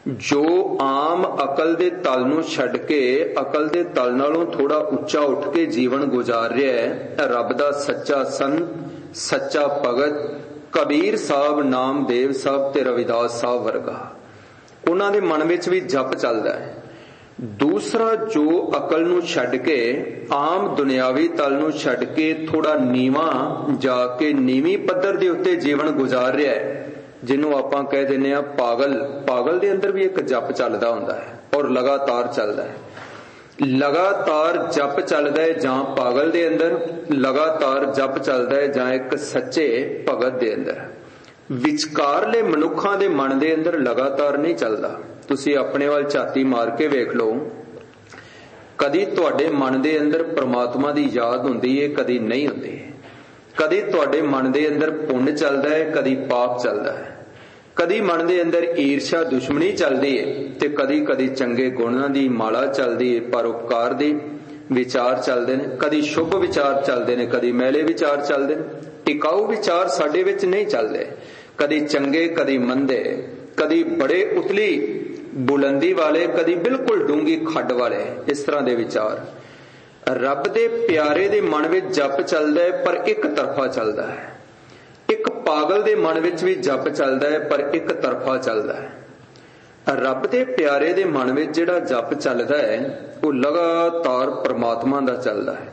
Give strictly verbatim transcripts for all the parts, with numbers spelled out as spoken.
जो आम अकल दे तल नूं छड्ड के अकल दे तल नालों थोड़ा उच्चा उठ के जीवन गुजार रहा है, रब दा सच्चा संत, सच्चा भगत कबीर साहब, नामदेव साहब ते रविदास साहब वर्गा, उन्हां दे मन विच भी जप चलदा है। दूसरा जो अकल नूं छड्ड के आम दुनियावी तल नूं छड्ड के थोड़ा नीवा जाके नीवी पद्धर दे उत्ते जीवन गुजार रहा है, जिन्हों आपां कह दिंदे आ पागल। पागल दे अंदर भी एक जप चलदा हुंदा है और लगातार चलदा है। लगातार जप चलदा है जां पागल दे अंदर, लगातार जप चलदा है जां एक सच्चे भगत दे अंदर। विचकारले मनुखां दे मन दे अंदर लगातार नहीं चलदा। तुसीं अपने वाल झाती मार के वेख लो, कदी तुहाडे मन दे अंदर परमात्मा दी याद हुंदी है, कदी नहीं हुंदी। कदी तुहाडे मन दे अंदर पुण्य चलदा है, कदी पाप चलदा है। कदी मन दे अंदर ईर्ष्या दुश्मनी चलदी है ते कदी कदी चंगे गुणां दी माला चलदी है, परोपकार दी विचार चलदे ने। कदी शुभ विचार चलदे ने, कदी मैले विचार चलदे ने। टिकाऊ विचार साडे विच नहीं चलदे, कदी चंगे कदी मंदे, कदी बड़े उतली बुलंदी वाले, कदी बिल्कुल डूंगी खड्ड वाले, इस तरह दे विचार। रब दे प्यारे दे मन विच जप चलदा है पर एक तरफा चलदा है। एक पागल दे मन विच भी जप चलदा है पर एक तरफा चलदा है। रब दे प्यारे दे मन विच जिहड़ा जप चलदा है वो लगातार परमात्मा दा चलदा है,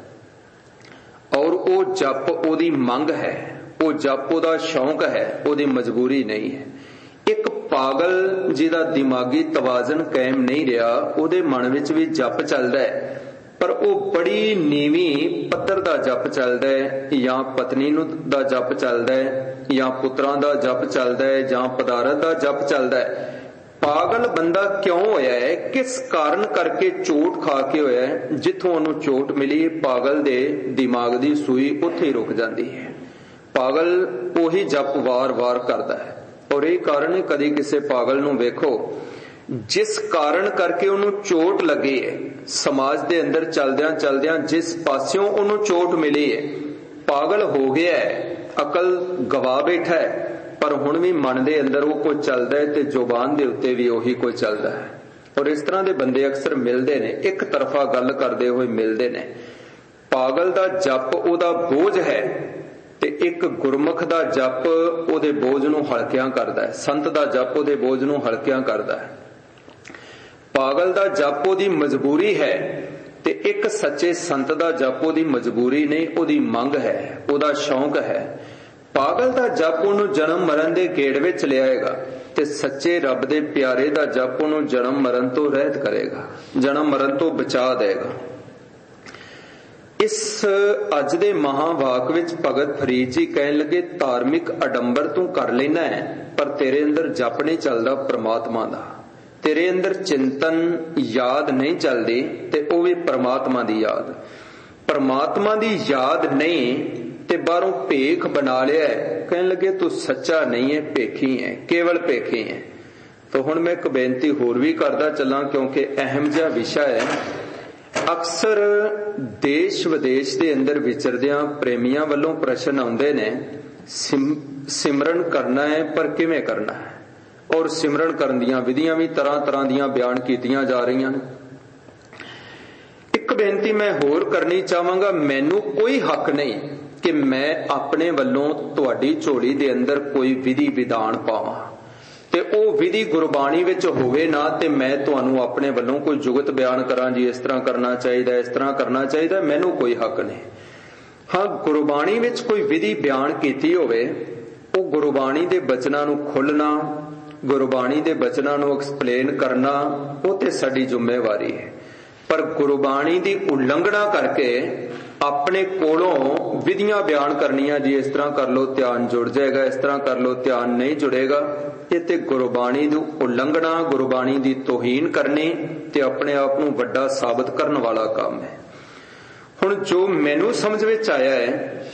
और वो जप ओदी मंग है, वो जप ओदा शौक है, ओदी मजबूरी नहीं है। एक पागल जिहदा दिमागी तवाजन कायम नहीं रहा, ओदे मन विच भी जप चलदा है पर वो बड़ी नीवी पत्थर दा जप चलदा है, या पत्नी नूं दा जप चलदा है, या पुत्रां दा जप चलदा है, या पदारथ दा जप चलदा है। पागल बंदा क्यों होया है, किस कारण करके चोट खा के होया है, जिथों उहनूं चोट मिली पागल दे दिमाग दी सूई उत्थे ही रुक जाती है। पागल ओही जप वार वार करदा है, और यही कारण है कदी किसी पागल नूं वेखो जिस कारण करके उन्हों चोट लगी है, समाज दे अंदर चलदियां चलदियां जिस पास्यों उन्हों चोट मिली है, पागल हो गया है, अकल गवा बैठा है, पर हुण भी मन दे अंदर वो कोई चलदा है ते जुबान दे उत्ते भी उही कोई चलदा है। और इस तरह दे बंदे अक्सर मिलदे ने, एक तरफा गल करदे होए मिलदे ने। पागल दा जप ओदा बोझ है ते एक गुरमुख दा जप ओदे बोझ नूं हल्कियां करदा है, संत दा जप ओदे बोझ नूं हल्कियां करदा है। पागल दा जप ओदी मजबूरी है ते एक सच्चे संत दा जप ओदी मजबूरी नहीं, ओदी मंग है, ओदा शौक है। पागल दा जप ओनू जन्म मरण दे गेड़ विच लियाएगा ते सच्चे रब दे प्यारे दा जप ओनू जन्म मरण तो रहत करेगा, जन्म मरण तो बचा देगा। इस अज दे महावाक विच भगत फरीद जी कहन लगे, धार्मिक अडंबर तू कर लेना है पर तेरे अंदर जप नहीं चलदा परमात्मा दा, तेरे अंदर चिंतन याद नहीं चलदी ते वो भी परमात्मा दी याद। परमात्मा दी याद नहीं ते बाहरों भेख बना लिया है, कहन लगे तू सच्चा नहीं है, भेखी है, केवल भेखी है। तो हुण मैं एक बेनती होर भी करदा चलां क्योंकि अहम जिहा विषय है। अक्सर देश विदेश दे अंदर विचरदियां प्रेमियां वालों प्रश्न आउंदे ने, सिम, सिमरन करना है पर किवें करना है, और सिमरन करन दियां विधियां भी तरह तरह दियां बयान कीतियां जा रहीआं ने। एक बेनती मैं होर करनी चाहांगा, मैनू कोई हक नहीं कि मैं अपने वालों तुहाडी झोली दे अंदर कोई विधि विधान पावां ते ओ विधि गुरबाणी विच होवे ना ते मैं तुहानू अपने वालों कोई जुगत बयान करां जी इस तरह करना चाहिए, इस तरह करना चाहिए, मैनू कोई हक नहीं। हाँ, गुरबाणी विच कोई विधि बयान कीती होवे, ओ गुरबाणी दे बचनां नू खुलना, गुरबाणी दे बचनां नू एक्सप्लेन करना, वो ते साडी जिम्मेवारी है। पर गुरबाणी दी उल्लंघना करके अपने कोलों विधियां बयान करनियां जी इस तरह कर लो ध्यान जुड़ जाएगा, इस तरह कर लो ध्यान नहीं जुड़ेगा, ये ते गुरबाणी दी उल्लंघना, गुरबाणी दी तोहीन करनी ते अपने आप नू वड्डा साबित करने वाला काम है। हुण जो मैनू समझ विच आया है,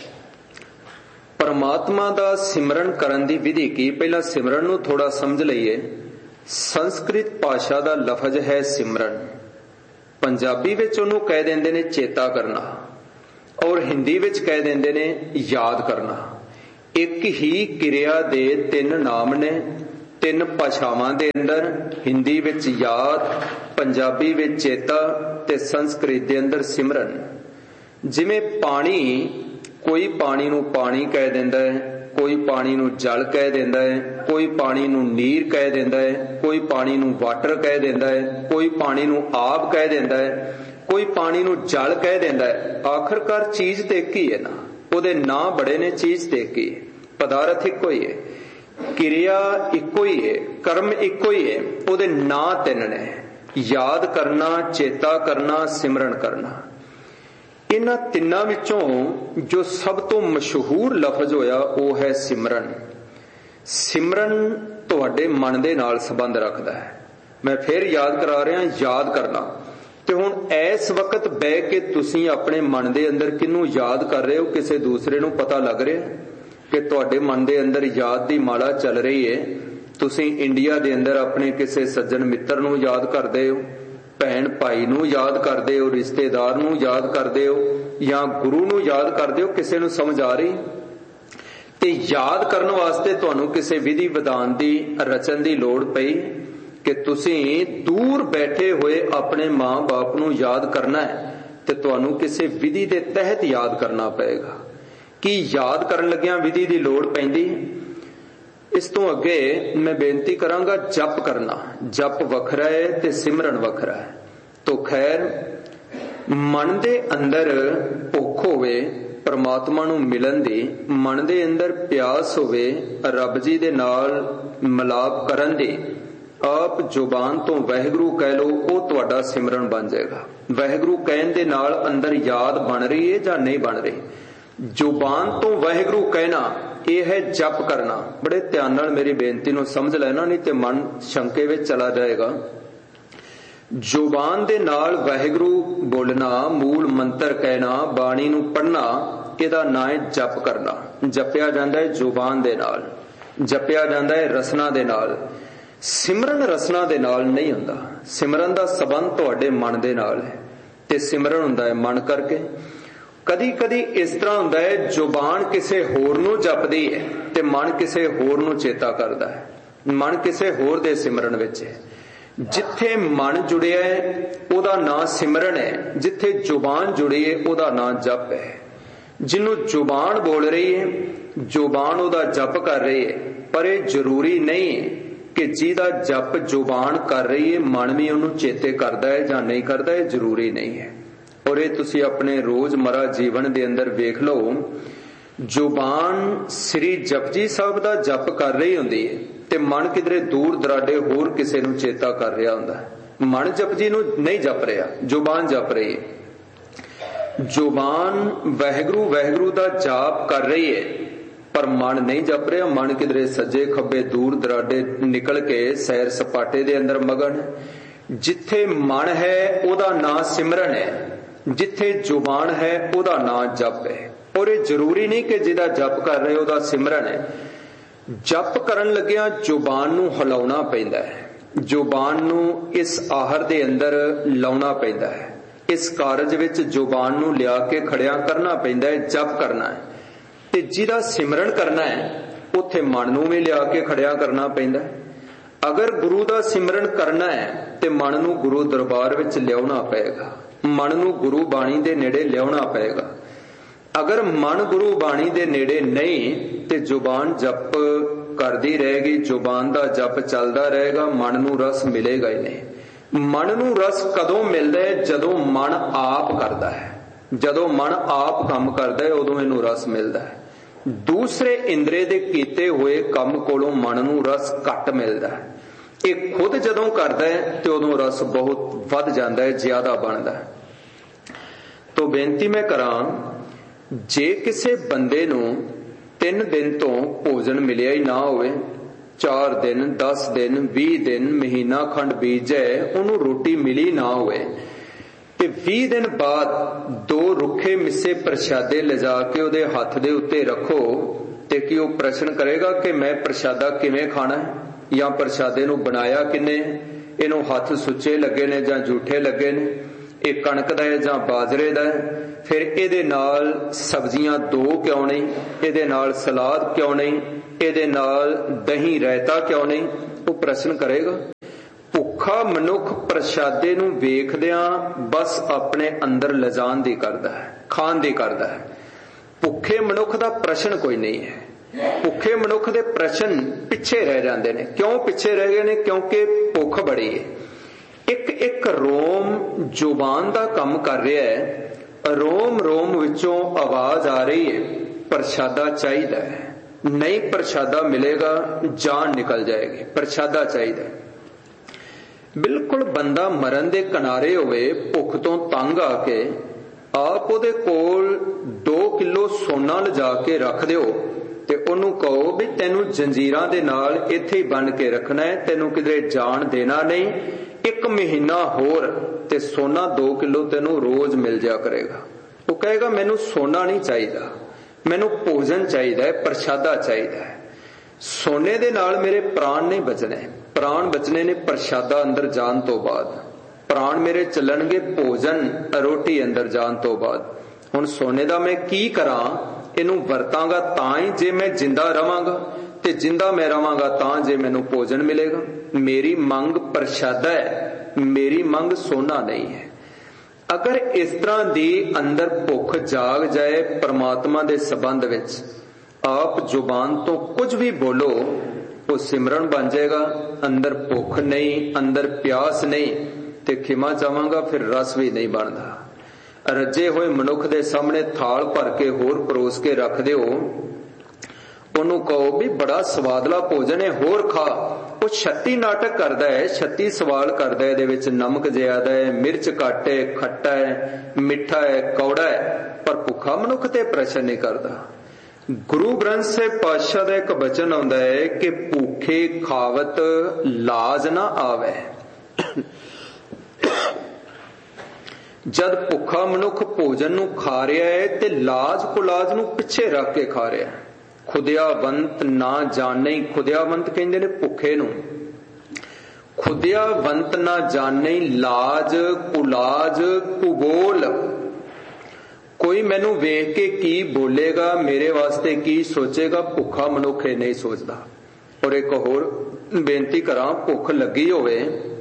परमात्मा दा सिमरन करन दी विधि की, पहला सिमरन नू थोड़ा समझ लईए। संस्कृत भाषा दा लफज है सिमरन, पंजाबी विच ओनू कह देंदे ने चेता करना, और हिंदी विच कह देंदे ने याद करना। एक ही किरिया दे तीन नाम ने ਤਿੰਨ ਭਾਸ਼ਾਵਾਂ ਦੇ ਅੰਦਰ, ਹਿੰਦੀ ਵਿੱਚ ਯਾਦ, ਪੰਜਾਬੀ ਵਿੱਚ ਚੇਤਾ ਤੇ ਸੰਸਕ੍ਰਿਤ ਦੇ ਅੰਦਰ ਸਿਮਰਨ। ਜਿਵੇਂ ਪਾਣੀ, ਕੋਈ ਪਾਣੀ ਨੂੰ ਪਾਣੀ ਕਹਿ ਦਿੰਦਾ ਹੈ, ਕੋਈ ਪਾਣੀ ਨੂੰ ਜਲ ਕਹਿ ਦਿੰਦਾ ਹੈ, ਕੋਈ ਪਾਣੀ ਨੂੰ ਨੀਰ ਕਹਿ ਦਿੰਦਾ ਹੈ, ਕੋਈ ਪਾਣੀ ਨੂੰ ਵਾਟਰ ਕਹਿ ਦਿੰਦਾ ਹੈ, ਕੋਈ ਪਾਣੀ ਨੂੰ ਆਬ ਕਹਿ ਦਿੰਦਾ ਹੈ, ਕੋਈ ਪਾਣੀ ਨੂੰ ਜਲ ਕਹਿ ਦਿੰਦਾ ਹੈ। ਆਖਰਕਾਰ ਚੀਜ਼ ਤੇ ਇੱਕ ਹੀ ਹੈ ਨਾ, ਉਹਦੇ ਨਾਂ ਬੜੇ ਨੇ, ਚੀਜ਼ ਤੇ ਇੱਕ ਹੀ ਹੈ, ਪਦਾਰਥ ਇੱਕੋ ਹੀ ਹੈ, ਕਿਰਿਆ ਇੱਕੋ ਹੀ ਹੈ, ਕਰਮ ਇੱਕੋ ਹੀ ਹੈ, ਉਹਦੇ ਨਾਂ ਤਿੰਨ ਨੇ, ਯਾਦ ਕਰਨਾ, ਚੇਤਾ ਕਰਨਾ, ਸਿਮਰਨ ਕਰਨਾ। ਇਹਨਾਂ ਤਿੰਨਾਂ ਵਿੱਚੋਂ ਜੋ ਸਭ ਤੋਂ ਮਸ਼ਹੂਰ ਲਫ਼ਜ਼ ਹੋਇਆ ਉਹ ਹੈ ਸਿਮਰਨ। ਸਿਮਰਨ ਤੁਹਾਡੇ ਮਨ ਦੇ ਨਾਲ ਸੰਬੰਧ ਰੱਖਦਾ ਹੈ। ਮੈਂ ਫਿਰ ਯਾਦ ਕਰਾ ਰਿਹਾ, ਯਾਦ ਕਰਨਾ। ਤੇ ਹੁਣ ਇਸ ਵਕਤ ਬਹਿ ਕੇ ਤੁਸੀਂ ਆਪਣੇ ਮਨ ਦੇ ਅੰਦਰ ਕਿਹਨੂੰ ਯਾਦ ਕਰ ਰਹੇ ਹੋ? ਕਿਸੇ ਦੂਸਰੇ ਨੂੰ ਪਤਾ ਲੱਗ ਰਿਹਾ ਕਿ ਤੁਹਾਡੇ ਮਨ ਦੇ ਅੰਦਰ ਯਾਦ ਦੀ ਮਾਲਾ ਚੱਲ ਰਹੀ ਹੈ? ਤੁਸੀਂ ਇੰਡੀਆ ਦੇ ਅੰਦਰ ਆਪਣੇ ਕਿਸੇ ਸੱਜਣ ਮਿੱਤਰ ਨੂੰ ਯਾਦ ਕਰਦੇ ਹੋ, ਭੈਣ ਭਾਈ ਨੂੰ ਯਾਦ ਕਰਦੇ ਹੋ, ਰਿਸ਼ਤੇਦਾਰ ਨੂੰ ਯਾਦ ਕਰਦੇ ਹੋ, ਜਾਂ ਗੁਰੂ ਨੂੰ ਯਾਦ ਕਰਦੇ ਹੋ? ਕਿਸੇ ਨੂੰ ਸਮਝ ਆ ਰਹੀ? ਤੇ ਯਾਦ ਕਰਨ ਵਾਸਤੇ ਤੁਹਾਨੂੰ ਕਿਸੇ ਵਿਧੀ ਵਿਧਾਨ ਦੀ ਰਚਨ ਦੀ ਲੋੜ ਪਈ ਕਿ ਤੁਸੀਂ ਦੂਰ ਬੈਠੇ ਹੋਏ ਆਪਣੇ ਮਾਂ ਬਾਪ ਨੂੰ ਯਾਦ ਕਰਨਾ ਹੈ, ਤੇ ਤੁਹਾਨੂੰ ਕਿਸੇ ਵਿਧੀ ਦੇ ਤਹਿਤ ਯਾਦ ਕਰਨਾ ਪਏਗਾ। ਕੀ ਯਾਦ ਕਰਨ ਲੱਗਿਆਂ ਵਿਧੀ ਦੀ ਲੋੜ ਪੈਂਦੀ? ਇਸ ਤੋਂ ਅੱਗੇ ਮੈਂ ਬੇਨਤੀ ਕਰਾਂਗਾ, ਜਪ ਕਰਨਾ। ਜਪ ਵੱਖਰਾ ਹੈ ਤੇ ਸਿਮਰਨ ਵੱਖਰਾ ਹੈ। ਤੋ ਖੈਰ, ਮਨ ਦੇ ਅੰਦਰ ਭੁੱਖ ਹੋਵੇ ਪਰਮਾਤਮਾ ਨੂੰ ਮਿਲਣ ਦੀ, ਮਨ ਦੇ ਅੰਦਰ ਪਿਆਸ ਹੋਵੇ ਰੱਬ ਜੀ ਦੇ ਨਾਲ ਮਿਲਾਪ ਕਰਨ ਦੀ, ਆਪ ਜ਼ੁਬਾਨ ਤੋਂ ਵਾਹਿਗੁਰੂ ਕਹਿ ਲਓ, ਉਹ ਤੁਹਾਡਾ ਸਿਮਰਨ ਬਣ ਜਾਏਗਾ। ਵਾਹਿਗੁਰੂ ਕਹਿਣ ਦੇ ਨਾਲ ਅੰਦਰ ਯਾਦ ਬਣ ਰਹੀ ਹੈ ਜਾਂ ਨਹੀਂ ਬਣ ਰਹੀ? ਜ਼ੁਬਾਨ ਤੋਂ ਵਾਹਿਗੁਰੂ ਕਹਿਣਾ, ਇਹ ਹੈ ਜਪ ਕਰਨਾ। ਬੜੇ ਧਿਆਨ ਨਾਲ ਮੇਰੀ ਬੇਨਤੀ ਨੂੰ ਸਮਝ ਲੈਣਾ, ਨਹੀਂ ਤੇ ਮਨ ਸ਼ੰਕੇ ਵਿੱਚ ਚਲਾ ਜਾਏਗਾ। ਜ਼ੁਬਾਨ ਦੇ ਨਾਲ ਵਾਹਿਗੁਰੂ ਬੋਲਣਾ, ਮੂਲ ਮੰਤਰ ਕਹਿਣਾ, ਬਾਣੀ ਨੂੰ ਪੜ੍ਹਨਾ, ਇਹਦਾ ਨਾਂ ਹੈ ਜਪ ਕਰਨਾ। ਜਪਿਆ ਜਾਂਦਾ ਹੈ ਜ਼ੁਬਾਨ ਦੇ ਨਾਲ, ਜਪਿਆ ਜਾਂਦਾ ਹੈ ਰਸਨਾ ਦੇ ਨਾਲ। ਸਿਮਰਨ ਰਸਨਾ ਦੇ ਨਾਲ ਨਹੀਂ ਹੁੰਦਾ। ਸਿਮਰਨ ਦਾ ਸਬੰਧ ਤੁਹਾਡੇ ਮਨ ਦੇ ਨਾਲ ਹੈ, ਤੇ ਸਿਮਰਨ ਹੁੰਦਾ ਹੈ ਮਨ ਕਰਕੇ। ਕਦੀ ਕਦੀ ਇਸ ਤਰ੍ਹਾਂ ਹੁੰਦਾ ਹੈ, ਜ਼ੁਬਾਨ ਕਿਸੇ ਹੋਰ ਨੂੰ ਜਪਦੀ ਹੈ ਤੇ ਮਨ ਕਿਸੇ ਹੋਰ ਨੂੰ ਚੇਤਾ ਕਰਦਾ ਹੈ, ਮਨ ਕਿਸੇ ਹੋਰ ਦੇ ਸਿਮਰਨ ਵਿੱਚ ਹੈ। ਜਿੱਥੇ ਮਨ ਜੁੜਿਆ ਹੈ ਉਹਦਾ ਨਾਂ ਸਿਮਰਨ ਹੈ, ਜਿੱਥੇ ਜ਼ੁਬਾਨ ਜੁੜੀ ਹੈ ਉਹਦਾ ਨਾਂ ਜਪ ਹੈ। ਜਿਹਨੂੰ ਜ਼ੁਬਾਨ ਬੋਲ ਰਹੀ ਹੈ, ਜ਼ੁਬਾਨ ਉਹਦਾ ਜਪ ਕਰ ਰਹੀ ਹੈ, ਪਰ ਇਹ ਜ਼ਰੂਰੀ ਨਹੀਂ ਹੈ ਕਿ ਜਿਹਦਾ ਜਪ ਜ਼ੁਬਾਨ ਕਰ ਰਹੀ ਹੈ ਮਨ ਵੀ ਉਹਨੂੰ ਚੇਤੇ ਕਰਦਾ ਹੈ ਜਾਂ ਨਹੀਂ ਕਰਦਾ, ਇਹ ਜ਼ਰੂਰੀ ਨਹੀਂ ਹੈ। ਔਰ ਇਹ ਤੁਸੀਂ ਆਪਣੇ ਰੋਜ਼ਮਰਾ ਜੀਵਨ ਦੇ ਅੰਦਰ ਵੇਖ ਲਓ, ਜ਼ੁਬਾਨ ਸ੍ਰੀ ਜਪਜੀ ਸਾਹਿਬ ਦਾ ਜਪ ਕਰ ਰਹੀ ਹੁੰਦੀ ਹੈ ਤੇ ਮਨ ਕਿਧਰੇ ਦੂਰ ਦਰਾਡੇ ਹੋਰ ਕਿਸੇ ਨੂੰ ਚੇਤਾ ਕਰ ਰਿਹਾ ਹੁੰਦਾ ਹੈ। ਮਨ ਜਪਜੀ ਨੂੰ ਨਹੀਂ ਜਪ ਰਿਹਾ, ਜ਼ੁਬਾਨ ਜਪ ਰਹੀ ਹੈ। ਜ਼ੁਬਾਨ ਵਾਹਿਗੁਰੂ ਵਾਹਿਗੁਰੂ ਦਾ ਜਾਪ ਕਰ ਰਹੀ ਹੈ, ਪਰ ਮਨ ਨਹੀਂ ਜਪ ਰਿਹਾ। ਮਨ ਕਿਧਰੇ ਸੱਜੇ ਖੱਬੇ ਦੂਰ ਦਰਾਡੇ ਨਿਕਲ ਕੇ ਸੈਰ ਸਪਾਟੇ ਦੇ ਅੰਦਰ ਮਗਨ। ਜਿੱਥੇ ਮਨ ਹੈ ਉਹਦਾ ਨਾਂ ਸਿਮਰਨ ਹੈ, ਜਿੱਥੇ ਜ਼ੁਬਾਨ ਹੈ ਉਹਦਾ ਨਾਂ ਜਪ ਹੈ। ਔਰ ਇਹ ਜ਼ਰੂਰੀ ਨਹੀਂ ਕਿ ਜਿਹਦਾ ਜਪ ਕਰ ਰਹੇ ਉਹਦਾ ਸਿਮਰਨ ਹੈ। ਜਪ ਕਰਨ ਲੱਗਿਆਂ ਜ਼ੁਬਾਨ ਨੂੰ ਹਿਲਾਉਣਾ ਪੈਂਦਾ ਹੈ, ਜ਼ੁਬਾਨ ਨੂੰ ਇਸ ਆਹਰ ਦੇ ਅੰਦਰ ਲਾਉਣਾ ਪੈਂਦਾ ਹੈ, ਇਸ ਕਾਰਜ ਵਿੱਚ ਜ਼ੁਬਾਨ ਨੂੰ ਲਿਆ ਕੇ ਖੜਿਆ ਕਰਨਾ ਪੈਂਦਾ ਹੈ, ਜਪ ਕਰਨਾ ਹੈ। ਤੇ ਜਿਹਦਾ ਸਿਮਰਨ ਕਰਨਾ ਹੈ ਉੱਥੇ ਮਨ ਨੂੰ ਵੀ ਲਿਆ ਕੇ ਖੜਿਆ ਕਰਨਾ ਪੈਂਦਾ ਹੈ। ਅਗਰ ਗੁਰੂ ਦਾ ਸਿਮਰਨ ਕਰਨਾ ਹੈ ਤੇ ਮਨ ਨੂੰ ਗੁਰੂ ਦਰਬਾਰ ਵਿੱਚ ਲਿਆਉਣਾ ਪਏਗਾ, ਮਨ ਨੂੰ ਗੁਰੂ ਬਾਣੀ ਦੇ ਨੇੜੇ ਲਿਆਉਣਾ ਪਏਗਾ। ਅਗਰ ਮਨ ਗੁਰੂ ਬਾਣੀ ਦੇ ਨੇੜੇ ਨਹੀਂ ਤੇ ਜ਼ੁਬਾਨ ਜਪ ਕਰਦੀ ਰਹੇਗੀ, ਜ਼ੁਬਾਨ ਦਾ ਜਪ ਚੱਲਦਾ ਰਹੇਗਾ, ਮਨ ਨੂੰ ਰਸ ਮਿਲੇਗਾ ਹੀ ਨਹੀਂ। ਮਨ ਨੂੰ ਰਸ ਕਦੋਂ ਮਿਲਦਾ ਹੈ? ਜਦੋਂ ਮਨ ਆਪ ਕਰਦਾ ਹੈ, ਜਦੋਂ ਮਨ ਆਪ ਕੰਮ ਕਰਦਾ ਹੈ ਉਦੋਂ ਇਹਨੂੰ ਰਸ ਮਿਲਦਾ ਹੈ। ਦੂਸਰੇ ਇੰਦਰੇ ਦੇ ਕੀਤੇ ਹੋਏ ਕੰਮ ਕੋਲੋਂ ਮਨ ਨੂੰ ਰਸ ਘੱਟ ਮਿਲਦਾ ਹੈ। ਇਹ ਖੁਦ ਜਦੋਂ ਕਰਦਾ ਹੈ ਤੇ ਉਦੋਂ ਰਸ ਬਹੁਤ ਵੱਧ ਜਾਂਦਾ ਹੈ, ਜ਼ਿਆਦਾ ਬਣਦਾ ਹੈ। ਤੋ ਬੇਨਤੀ ਮੈਂ ਕਰਾਂ, ਜੇ ਕਿਸੇ ਬੰਦੇ ਨੂੰ ਤਿੰਨ ਦਿਨ ਤੋਂ ਭੋਜਨ ਮਿਲਿਆ ਹੀ ਨਾ ਹੋਵੇ, ਚਾਰ ਦਿਨ, ਦਸ ਦਿਨ, ਵੀਹ ਦਿਨ, ਮਹੀਨਾ ਖੰਡ ਬੀਤ ਜਾਏ, ਉਹਨੂੰ ਰੋਟੀ ਮਿਲੀ ਨਾ ਹੋਵੇ, ਤੇ ਵੀਹ ਦਿਨ ਬਾਅਦ ਦੋ ਰੁੱਖੇ ਮਿੱਸੇ ਪ੍ਰਸ਼ਾਦੇ ਲਿਜਾ ਕੇ ਉਹਦੇ ਹੱਥ ਦੇ ਉੱਤੇ ਰੱਖੋ, ਤੇ ਕੀ ਉਹ ਪ੍ਰਸ਼ਨ ਕਰੇਗਾ ਕਿ ਮੈਂ ਪ੍ਰਸ਼ਾਦਾ ਕਿਵੇਂ ਖਾਣਾ ਹੈ, ਜਾਂ ਪ੍ਰਸ਼ਾਦੇ ਨੂੰ ਬਣਾਇਆ ਕਿੰਨੇ, ਇਹਨੂੰ ਹੱਥ ਸੁੱਚੇ ਲੱਗੇ ਨੇ ਜਾਂ ਝੂਠੇ ਲੱਗੇ ਨੇ, ਇਹ ਕਣਕ ਦਾ ਹੈ ਜਾਂ ਬਾਜਰੇ ਦਾ ਹੈ, ਫਿਰ ਇਹਦੇ ਨਾਲ ਸਬਜ਼ੀਆਂ ਦੋ ਕਿਉਂ ਨਹੀਂ, ਇਹਦੇ ਨਾਲ ਸਲਾਦ ਕਿਉਂ ਨਹੀਂ, ਇਹਦੇ ਨਾਲ ਦਹੀਂ ਰਾਇਤਾ ਕਿਉਂ ਨਹੀਂ, ਉਹ ਪ੍ਰਸ਼ਨ ਕਰੇਗਾ। ਭੁੱਖਾ ਮਨੁੱਖ ਪ੍ਰਸ਼ਾਦੇ ਨੂੰ ਵੇਖਦਿਆਂ ਬਸ ਆਪਣੇ ਅੰਦਰ ਲਿਜਾਣ ਦੀ ਕਰਦਾ ਹੈ, ਖਾਣ ਦੀ ਕਰਦਾ ਹੈ। ਭੁੱਖੇ ਮਨੁੱਖ ਦਾ ਪ੍ਰਸ਼ਨ ਕੋਈ ਨਹੀਂ ਹੈ। ਭੁੱਖੇ ਮਨੁੱਖ ਦੇ ਪ੍ਰਸ਼ਨ ਪਿੱਛੇ ਰਹਿ ਜਾਂਦੇ ਨੇ। ਕਿਉਂ ਪਿੱਛੇ ਰਹਿ ਗਏ ਨੇ? ਕਿਉਂਕਿ ਭੁੱਖ ਬੜੀ ਹੈ। ਇੱਕ ਇੱਕ ਰੋਮ ਜ਼ੁਬਾਨ ਦਾ ਕੰਮ ਕਰ ਰਿਹਾ ਹੈ। ਰੋਮ ਰੋਮ ਵਿੱਚੋਂ ਆਵਾਜ਼ ਆ ਰਹੀ ਹੈ, ਪ੍ਰਸ਼ਾਦਾ ਚਾਹੀਦਾ ਹੈ। ਨਹੀਂ ਪ੍ਰਸ਼ਾਦਾ ਮਿਲੇਗਾ ਜਾਨ ਨਿਕਲ ਜਾਏਗੀ। ਪ੍ਰਸ਼ਾਦਾ ਚਾਹੀਦਾ। ਬਿਲਕੁਲ ਬੰਦਾ ਮਰਨ ਦੇ ਕਿਨਾਰੇ ਹੋਵੇ, ਭੁੱਖ ਤੋਂ ਤੰਗ ਆ ਕੇ ਆਪ ਉਹਦੇ ਕੋਲ ਦੋ ਕਿਲੋ ਸੋਨਾ ਲਿਜਾ ਕੇ ਰੱਖ ਦਿਓ ਤੇ ਉਹਨੂੰ ਕਹੋ ਵੀ ਤੈਨੂੰ ਜੰਜੀਰਾਂ ਦੇ ਨਾਲ ਇੱਥੇ ਹੀ ਬੰਨ ਕੇ ਰੱਖਣਾ ਹੈ, ਤੈਨੂੰ ਕਿਧਰੇ ਜਾਣ ਦੇਣਾ ਨਹੀਂ। ਇੱਕ ਮਹੀਨਾ ਹੋਰ ਤੇ ਸੋਨਾ ਦੋ ਕਿਲੋ ਤੈਨੂੰ ਰੋਜ਼ ਮਿਲ ਜਾ ਕਰੇਗਾ। ਉਹ ਕਹੇਗਾ ਮੈਨੂੰ ਸੋਨਾ ਨਹੀਂ ਚਾਹੀਦਾ, ਮੈਨੂੰ ਭੋਜਨ ਚਾਹੀਦਾ ਹੈ, ਪ੍ਰਸ਼ਾਦਾ ਚਾਹੀਦਾ ਹੈ। ਸੋਨੇ ਦੇ ਨਾਲ ਮੇਰੇ ਪ੍ਰਾਣ ਨਹੀਂ ਬਚਣੇ। ਪ੍ਰਾਣ ਬਚਣੇ ਨੇ ਪ੍ਰਸ਼ਾਦਾ ਅੰਦਰ ਜਾਣ ਤੋਂ ਬਾਅਦ। ਪ੍ਰਾਣ ਮੇਰੇ ਚੱਲਣਗੇ ਭੋਜਨ ਰੋਟੀ ਅੰਦਰ ਜਾਣ ਤੋਂ ਬਾਅਦ। ਹੁਣ ਸੋਨੇ ਦਾ ਮੈਂ ਕੀ ਕਰਾਂ? ਇਹਨੂੰ ਵਰਤਾਂਗਾ ਤਾਂ ਹੀ ਜੇ ਮੈਂ ਜਿੰਦਾ ਰਵਾਂਗਾ, ਤੇ ਜਿੰਦਾ ਮੈਂ ਰਵਾਂਗਾ ਤਾਂ ਜੇ ਮੈਨੂੰ ਭੋਜਨ ਮਿਲੇਗਾ। ਮੇਰੀ ਮੰਗ ਪ੍ਰਸ਼ਾਦਾ ਹੈ, ਮੇਰੀ ਮੰਗ ਸੋਨਾ ਨਹੀਂ ਹੈ। ਅਗਰ ਇਸ ਤਰ੍ਹਾਂ ਦੀ ਅੰਦਰ ਭੁੱਖ ਜਾਗ ਜਾਏ ਪਰਮਾਤਮਾ ਦੇ ਸੰਬੰਧ ਵਿੱਚ, ਆਪ ਜ਼ੁਬਾਨ ਤੋਂ ਕੁਝ ਵੀ ਬੋਲੋ ਉਹ ਸਿਮਰਨ ਬਣ ਜਾਏਗਾ। ਅੰਦਰ ਭੁੱਖ ਨਹੀਂ, ਅੰਦਰ ਪਿਆਸ ਨਹੀਂ, ਤੇ ਖਿਮਾ ਚਾਹਾਂਗਾ ਫਿਰ ਰਸ ਵੀ ਨਹੀਂ ਬਣਦਾ। ਰੱਜੇ ਹੋਏ ਮਨੁੱਖ ਦੇ ਸਾਹਮਣੇ ਥਾਲ ਭਰ ਕੇ ਹੋਰ ਪਰੋਸ ਕੇ ਰੱਖ ਦਿਓ, ਉਹਨੂੰ ਕਹੋ ਵੀ ਬੜਾ ਸਵਾਦਲਾ ਭੋਜਨ ਹੈ, ਹੋਰ ਖਾ। ਉਹ ਛੱਤੀ ਨਾਟਕ ਕਰਦਾ ਹੈ, ਛੱਤੀ ਸਵਾਲ ਕਰਦਾ ਹੈ। ਇਹਦੇ ਵਿੱਚ ਨਮਕ ਜ਼ਿਆਦਾ ਹੈ, ਮਿਰਚ ਘੱਟ ਹੈ, ਖੱਟਾ ਹੈ, ਮਿੱਠਾ ਹੈ, ਕੌੜਾ ਹੈ, ਪਰ ਭੁੱਖਾ ਮਨੁੱਖ ਤੇ ਪ੍ਰਸ਼ਨ ਨਹੀਂ ਕਰਦਾ। ਗੁਰੂ ਗ੍ਰੰਥ ਸਾਹਿਬ ਪਾਤਸ਼ਾਹ ਦਾ ਇੱਕ ਬਚਨ ਆਉਂਦਾ ਹੈ ਕਿ ਭੁੱਖੇ ਖਾਵਤ ਲਾਜ ਨਾ ਆਵੇ। ਜਦ ਭੁੱਖਾ ਮਨੁੱਖ ਭੋਜਨ ਨੂੰ ਖਾ ਰਿਹਾ ਹੈ ਤੇ ਲਾਜ ਕੁਲਾਜ ਨੂੰ ਪਿੱਛੇ ਰੱਖ ਕੇ ਖਾ ਰਿਹਾ ਹੈ। ਖੁਦਿਆਵੰਤ ਨਾ ਜਾਣੇ, ਖੁਦਿਆਵੰਤ ਕਹਿੰਦੇ ਨੇ ਭੁੱਖੇ ਨੂੰ। ਖੁਦਿਆਵੰਤ ਨਾ ਜਾਣੇ ਲਾਜ ਕੁਲਾਜ ਕੁਬੋਲ। ਕੋਈ ਮੈਨੂੰ ਵੇਖ ਕੇ ਕੀ ਬੋਲੇਗਾ, ਮੇਰੇ ਵਾਸਤੇ ਕੀ ਸੋਚੇਗਾ, ਭੁੱਖਾ ਮਨੁੱਖ ਇਹ ਨਹੀਂ ਸੋਚਦਾ। ਔਰ ਇੱਕ ਹੋਰ ਬੇਨਤੀ ਕਰਾਂ, ਭੁੱਖ ਲੱਗੀ ਹੋਵੇ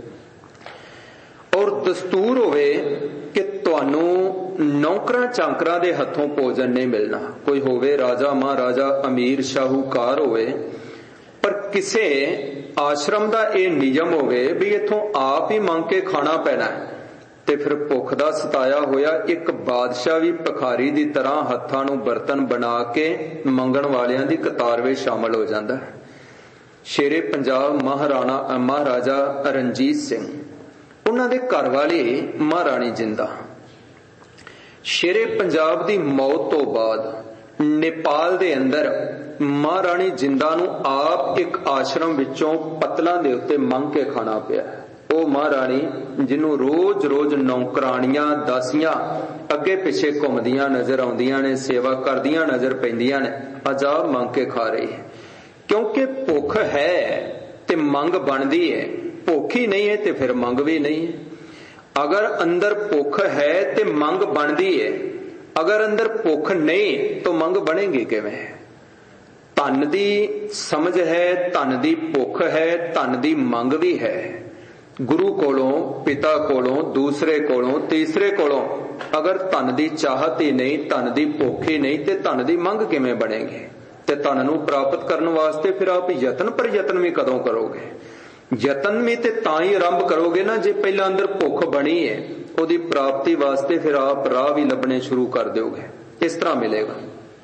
ਔਰ ਦਸਤੂਰ ਹੋਵੇ ਕਿ ਤੁਹਾਨੂੰ ਨੌਕਰਾਂ ਚਾਕਰਾਂ ਦੇ ਹੱਥੋਂ ਭੋਜਨ ਨਹੀਂ ਮਿਲਣਾ। ਕੋਈ ਹੋਵੇ ਰਾਜਾ ਮਹਾਰਾਜਾ, ਅਮੀਰ ਸ਼ਾਹੂਕਾਰ ਹੋਵੇ, ਪਰ ਕਿਸੇ ਆਸ਼ਰਮ ਦਾ ਇਹ ਨਿਯਮ ਹੋਵੇ ਵੀ ਇੱਥੋਂ ਆਪ ਹੀ ਮੰਗ ਕੇ ਖਾਣਾ ਪੈਣਾ ਹੈ, ਤੇ ਫਿਰ ਭੁੱਖ ਦਾ ਸਤਾਇਆ ਹੋਇਆ ਇੱਕ ਬਾਦਸ਼ਾਹ ਵੀ ਭਿਖਾਰੀ ਦੀ ਤਰ੍ਹਾਂ ਹੱਥਾਂ ਨੂੰ ਬਰਤਨ ਬਣਾ ਕੇ ਮੰਗਣ ਵਾਲਿਆਂ ਦੀ ਕਤਾਰ ਵਿੱਚ ਸ਼ਾਮਲ ਹੋ ਜਾਂਦਾ ਹੈ। ਸ਼ੇਰੇ ਪੰਜਾਬ ਮਹਾਰਾਣਾ ਮਹਾਰਾਜਾ ਰਣਜੀਤ ਸਿੰਘ, ਉਹਨਾਂ ਦੇ ਘਰ ਵਾਲੀ ਮਹਾਰਾਣੀ ਜਿੰਦਾ, ਸ਼ੇਰੇ ਪੰਜਾਬ ਦੀ ਮੌਤ ਤੋਂ ਬਾਅਦ ਨੇਪਾਲ ਦੇ ਅੰਦਰ ਮਹਾਰਾਣੀ ਜਿੰਦਾ ਨੂੰ ਆਪ ਇੱਕ ਆਸ਼ਰਮ ਵਿੱਚੋਂ ਪੱਤਲਾਂ ਦੇ ਉੱਤੇ ਮੰਗ ਕੇ ਖਾਣਾ ਪਿਆ। ਉਹ ਮਹਾਰਾਣੀ ਜਿਹਨੂੰ ਰੋਜ਼-ਰੋਜ਼ ਨੌਕਰਾਣੀਆਂ ਦਾਸੀਆਂ ਅੱਗੇ ਪਿੱਛੇ ਘੁੰਮਦੀਆਂ ਨਜ਼ਰ ਆਉਂਦੀਆਂ ਨੇ, ਸੇਵਾ ਕਰਦੀਆਂ ਨਜ਼ਰ ਪੈਂਦੀਆਂ ਨੇ, ਅੱਜ ਆਪ ਮੰਗ ਕੇ ਖਾ ਰਹੀ ਹੈ। ਕਿਉਂਕਿ ਭੁੱਖ ਹੈ ਤੇ ਮੰਗ ਬਣਦੀ ਹੈ, ਭੁੱਖ ਹੀ ਨਹੀਂ ਹੈ ਤੇ ਫਿਰ ਮੰਗ ਵੀ ਨਹੀਂ ਹੈ। ਅਗਰ ਅੰਦਰ ਭੁੱਖ ਹੈ ਤੇ ਮੰਗ ਬਣਦੀ ਹੈ, ਅਗਰ ਅੰਦਰ ਭੁੱਖ ਨਹੀਂ ਤਾਂ ਮੰਗ ਬਣੇਗੀ ਕਿਵੇਂ? ਧਨ ਦੀ ਸਮਝ ਹੈ, ਧਨ ਦੀ ਭੁੱਖ ਹੈ, ਧਨ ਦੀ ਮੰਗ ਵੀ ਹੈ। ਗੁਰੂ ਕੋਲੋਂ, ਪਿਤਾ ਕੋਲੋਂ, ਦੂਸਰੇ ਕੋਲੋਂ, ਤੀਸਰੇ ਕੋਲੋਂ ਅਗਰ ਧਨ ਦੀ ਚਾਹਤ ਹੀ ਨਹੀਂ, ਧਨ ਦੀ ਭੁੱਖ ਹੀ ਨਹੀਂ, ਤੇ ਧਨ ਦੀ ਮੰਗ ਕਿਵੇਂ ਬਣੇਗੀ? ਤੇ ਧਨ ਨੂੰ ਪ੍ਰਾਪਤ ਕਰਨ ਵਾਸਤੇ ਫਿਰ ਆਪ ਯਤਨ ਪਰ ਯਤਨ ਵੀ ਕਦੋਂ ਕਰੋਗੇ? ਯਤਨ ਵੀ ਤੇ ਤਾਂ ਹੀ ਆਰੰਭ ਕਰੋਗੇ ਨਾ ਜੇ ਪਹਿਲਾਂ ਅੰਦਰ ਭੁੱਖ ਬਣੀ ਹੈ। ਉਹਦੀ ਪ੍ਰਾਪਤੀ ਵਾਸਤੇ ਫਿਰ ਆਪ ਰਾਹ ਵੀ ਲੱਭਣੇ ਸ਼ੁਰੂ ਕਰ ਦਿਓਗੇ। ਇਸ ਤਰ੍ਹਾਂ ਮਿਲੇਗਾ।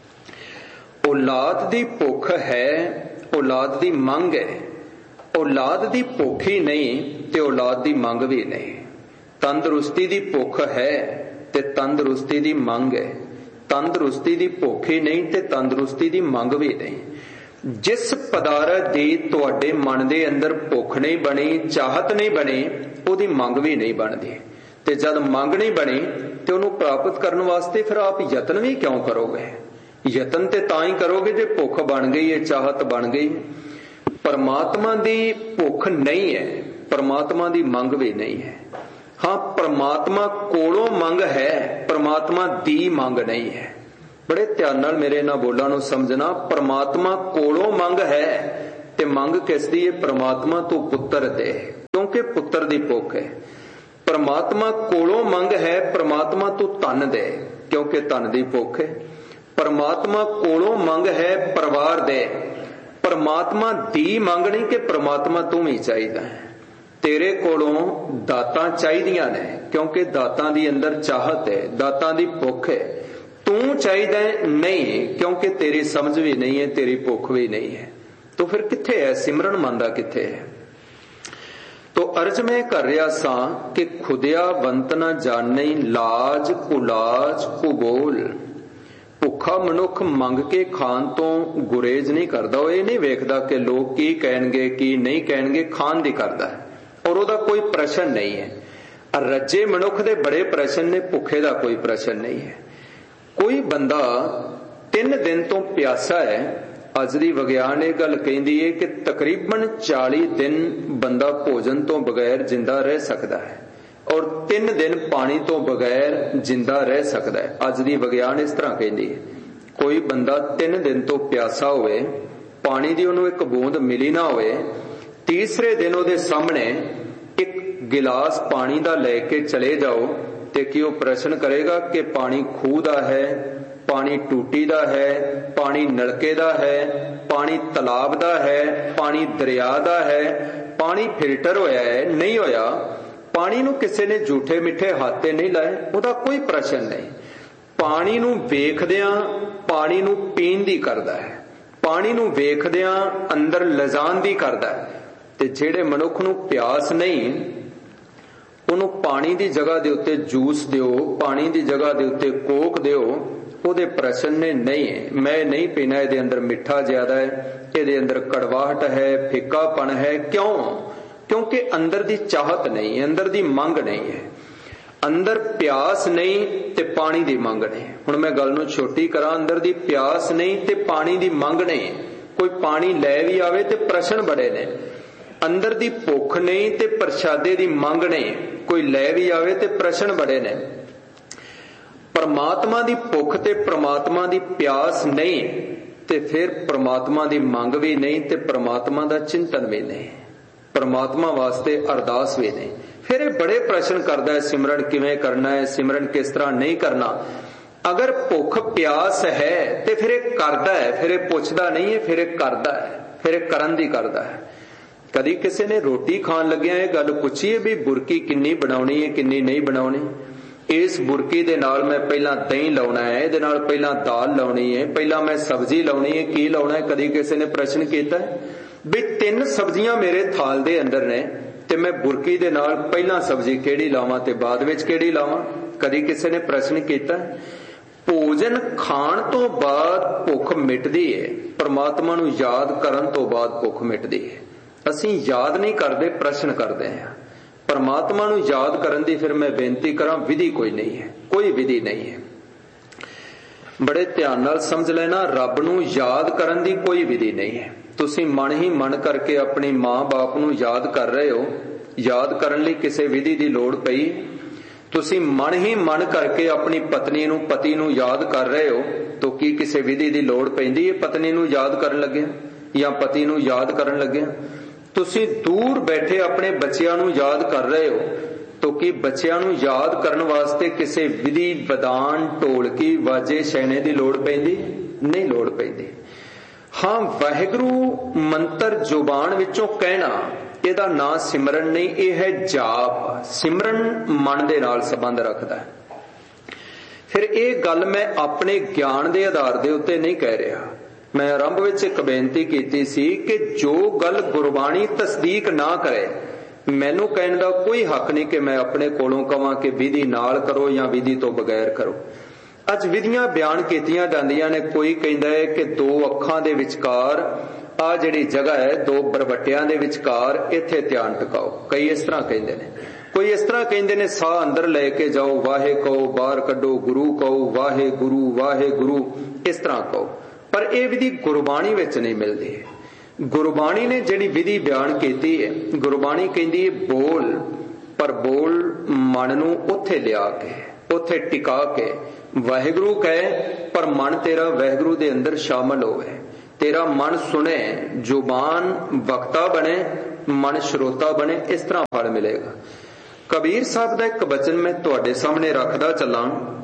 ਔਲਾਦ ਦੀ ਭੁੱਖ ਹੈ, ਔਲਾਦ ਦੀ ਮੰਗ ਹੈ। ਔਲਾਦ ਦੀ ਭੁੱਖ ਹੀ ਨਹੀਂ ਤੇ ਔਲਾਦ ਦੀ ਮੰਗ ਵੀ ਨਹੀਂ। ਤੰਦਰੁਸਤੀ ਦੀ ਭੁੱਖ ਹੈ ਤੇ ਤੰਦਰੁਸਤੀ ਦੀ ਮੰਗ ਹੈ। ਤੰਦਰੁਸਤੀ ਦੀ ਭੁੱਖ ਹੀ ਨਹੀਂ ਤੇ ਤੰਦਰੁਸਤੀ ਦੀ ਮੰਗ ਵੀ ਨਹੀਂ। ਜਿਸ ਪਦਾਰਥ ਦੀ ਤੁਹਾਡੇ ਮਨ ਦੇ ਅੰਦਰ ਭੁੱਖ ਨਹੀਂ ਬਣੀ, ਚਾਹਤ ਨਹੀਂ ਬਣੀ, ਉਹਦੀ ਮੰਗ ਵੀ ਨਹੀਂ ਬਣਦੀ। ਤੇ ਜਦ ਮੰਗ ਨਹੀਂ ਬਣੀ ਤੇ ਉਹਨੂੰ ਪ੍ਰਾਪਤ ਕਰਨ ਵਾਸਤੇ ਫਿਰ ਆਪ ਯਤਨ ਵੀ ਕਿਉਂ ਕਰੋਗੇ? ਯਤਨ ਤੇ ਤਾਂ ਹੀ ਕਰੋਗੇ ਜੇ ਭੁੱਖ ਬਣ ਗਈ ਹੈ, ਚਾਹਤ ਬਣ ਗਈ। ਪਰਮਾਤਮਾ ਦੀ ਭੁੱਖ ਨਹੀਂ ਹੈ, ਪਰਮਾਤਮਾ ਦੀ ਮੰਗ ਵੀ ਨਹੀਂ ਹੈ। ਹਾਂ, ਪਰਮਾਤਮਾ ਕੋਲੋਂ ਮੰਗ ਹੈ, ਪਰਮਾਤਮਾ ਦੀ ਮੰਗ ਨਹੀਂ ਹੈ। ਬੜੇ ਧਿਆਨ ਨਾਲ ਮੇਰੇ ਇਹਨਾਂ ਬੋਲਾਂ ਨੂੰ ਸਮਝਣਾ। ਪਰਮਾਤਮਾ ਕੋਲੋਂ ਮੰਗ ਹੈ, ते मंग किसदी है? परमात्मा तो पुत्र दे, क्योंकि पुत्र दी भुख है। परमात्मा कोलों मंग है, परमात्मा तो धन दे, क्योंकि धन दी भुख है। परमात्मा कोलों मंग है, परिवार दे। परमात्मा दी मंग नहीं कि परमात्मा तू ही चाहिदा है। तेरे कोलों दातां चाहिदियां ने, क्योंकि दातां दी अंदर चाहत है, दातां दी भुख है। तू चाहिदा है नहीं, क्योंकि तेरी समझ भी नहीं है, तेरी भुख भी नहीं है। तो फिर किथे है सिमरन मंदा, किथे है? तो अर्ज मैं कर रहा सा कि खुदिया वंत ना जाने, लाज कुलाज कुबोल। भुखा मनुख मंग के खान तो गुरेज नहीं करता, वो ये नहीं वेखदा कि लोग की कहणगे की नहीं कहणगे, खान दी करदा है और ओदा कोई प्रश्न नहीं है। रज्जे मनुख दे बड़े प्रश्न ने, भुखे दा कोई प्रश्न नहीं है। कोई बंदा तीन दिन तो प्यासा है, अज दी विग्यान ये गल कहंदी है कि तकरीबन चाली दिन बंदा भोजन तो बगैर जिंदा रह सकता है और तीन दिन पानी तो बगैर जिंदा रह सकता है। अज दी विग्यान इस तरह कहंदी है। कोई बंदा तीन दिन तो प्यासा होवे, पानी दी उन्हें एक बूंद मिली ना होवे, तीसरे दिन उहदे सामने एक गिलास पानी दा लेके चले जाओ ते कि वो प्रश्न करेगा कि पानी खूह दा है, पानी टूटी दा है, पानी नलके दा है, पानी तालाब दा है, पानी दरिया दा है, पानी फिल्टर होया है नहीं होया, पानी नू किसी ने झूठे मिठे हाथे नहीं लाए, उहदा कोई प्रश्न नहीं। पानी नू वेखदियां पानी नू पीण दी करदा है, पानी नू वेखदियां अंदर लजान दी करदा है। ते जेड़े मनुख नू प्यास नहीं, उन्होंने पानी की जगह के उत्ते जूस दिओ, पानी की जगह के उत्ते कोक दिओ, ਉਹਦੇ प्रश्न ने नहीं है। मैं नहीं पीना, ਇਹਦੇ अंदर मिठा ज्यादा है, ਇਹਦੇ अंदर कड़वाहट है, फिक्कापन है। क्यों? क्योंकि अंदर दी चाहत नहीं है, अंदर दी मंग नहीं है, अंदर प्यास नहीं ते पानी दी मंग नहीं। हुण मैं गल नूं छोटी करा, अंदर दी प्यास नहीं ते पानी दी मंग नहीं। कोई पानी लै भी आवे ते प्रश्न बड़े ने, अंदर दी भुख नहीं ते प्रशादे दी मंग नहीं। कोई लै भी आवे ते प्रश्न बड़े ने। परमात्मा दी भुख ते परमात्मा दी प्यास नहीं ते फिर परमात्मा दी मंग भी नहीं ते परमात्मा दा चिंतन भी नहीं, परमात्मा वास्ते अरदास भी नहीं। फिर ये बड़े प्रश्न करदा है, सिमरन किवें करना है, सिमरन किस तरह नहीं करना। अगर भुख प्यास है ते फिर ये करदा है, फिर ये पुछदा नहीं है, फिर ये करदा है, फिर ये करन दी करदा है। कदी किसी ने रोटी खान लग्या ये गल पुछी है भी बुरकी किन्नी बनाउणी है, किन्नी नहीं बनाउणी। इस बुरकी दे नाल मैं पहला दही लाउणा है, इहदे नाल पहला दाल लाउणी है, पहला मैं सब्जी लाउणी है, की लाउणा है? कदी किसी ने प्रश्न कीता है भी तीन सब्जियां मेरे थाल दे अंदर ने ते मैं बुरकी दे नाल पहला सब्जी केड़ी लावां ते बाद विच केड़ी लावां? कदी किसी ने प्रश्न कीता है? भोजन खाण तो बाद भुख मिटदी है, परमात्मा नूं याद करन तो बाद भुख मिटदी है। असीं याद नहीं करते, प्रश्न करते हैं। परमात्मा नूं याद करन दी फिर मैं बेनती करां, विधि कोई नहीं है, कोई विधि नहीं है। बड़े ध्यान नाल समझ लेना, रब नूं याद करन दी कोई विधि नहीं है। तुसीं मन ही मन करके अपनी मां बाप नूं याद कर रहे हो, याद करन लई किसी विधि दी लोड़ पई? तुसीं मन ही मन करके अपनी पत्नी नूं पति नूं याद कर रहे हो तो की किसी विधि दी लोड़ पैंदी है पत्नी नूं याद करन लगे या पति नूं याद करन लगे? तुसीं दूर बैठे अपने बच्चियां नूं याद कर रहे हो तो की बच्चियां नूं याद करन वास्ते किसी विधि विधान ढोलकी वाजे छैने दी लोड़ पैंदी? नहीं लोड़ पैंदी। हाँ, वाहिगुरू मंत्र जुबान विचों कहना, ਇਹਦਾ ਨਾਂ सिमरन नहीं, यह है जाप। सिमरन मन दे नाल संबंध रखता है। फिर यह गल मैं अपने ज्ञान के आधार के उत्ते नहीं कह रहा। मैं आरंभ विच एक बेनती की सी कि जो गल गुरबाणी तस्दीक ना करे, मैनू कहने का कोई हक नहीं कि मैं अपने कोलों कहां कि विधि नाल करो या विधि तो बगैर करो। अज विधियां बयान कीतियां जांदियां ने। कोई कहता है कि दो अखां दे विचकार आ जिहड़ी जगह है, दो बरवटियां दे विचकार इत्थे ध्यान टिकाओ। कई इस तरह कहते हैं, कोई इस तरह कहते हैं साह अंदर लेके जाओ, वाहे कहो, बाहर कड्डो, गुरु कहो, वाहे गुरु वाहे गुरु, इस तरह कहो। पर यह विधि गुरबाणी विच नहीं मिलती। गुरबाणी ने जिहड़ी विधि बयान की है, गुरबाणी कहती है बोल, पर बोल मन नूं उत्थे लिया के, उत्थे टिका के वाहिगुरू कहे, पर मन तेरा वाहिगुरू दे अंदर शामिल होवे। तेरा मन सुने, जुबान वक्ता बने, मन श्रोता बने, इस तरह फल मिलेगा। कबीर साहब का एक वचन मैं तुहाडे सामने रखदा चलां।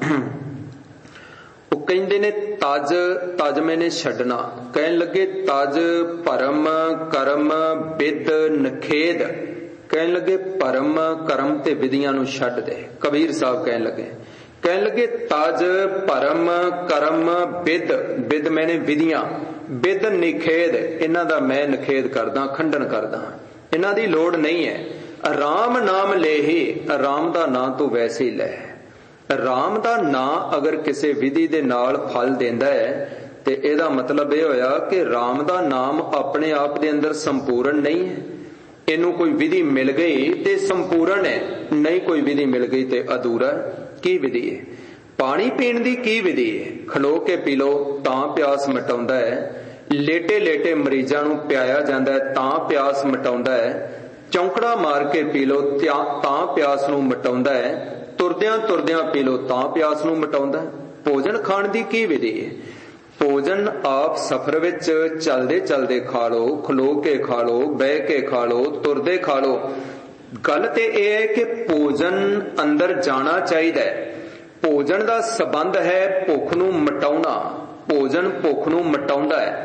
वो कहंदे ने तज तज मैंने छड्डना, कहन लगे तज भरम करम विद नखेद, कहन लगे भरम करम ते विधियां नूं छड्ड दे। कबीर साहब कहन लगे कहन लगे तज भरम करम विद, विद मैंने विधियां, विद निखेद, इन्हां दा मैं निखेद करदा, खंडन करदा, इन्हां दी लोड़ नहीं है। राम नाम ले ही, राम दा नां तू वैसे ही लै। राम दा नां अगर किसी विधि दे नाल फल देंदा है ते इहदा मतलब यह होया कि राम दा नाम अपने आप दे अंदर संपूर्ण नहीं है। इनू कोई विधि मिल गई ते संपूर्ण है, नहीं कोई विधि मिल गई ते अधूरा। की विधि है? पानी पीण दी की विधि है? खलो के पी लो तां प्यास मिटाउंदा है, लेटे लेटे मरीजां नूं पियाया जांदा है तां प्यास मिटाउंदा है, चौंकड़ा मार के पी लो तां प्यास नूं मिटाउंदा है, तुरदियां तुरदियां पी लो तां प्यास नूं मिटाउंदा है। भोजन खाण दी की विधि है? भोजन आप सफर विच चलदे चलदे खा लो, खलो के खा लो, बह के खा लो, तुरदे खा लो। गल ते यह है कि भोजन अंदर जाना चाहिए। भोजन दा संबंध है भुख नूं मिटाउणा, भोजन भुख नूं मिटाउंदा है।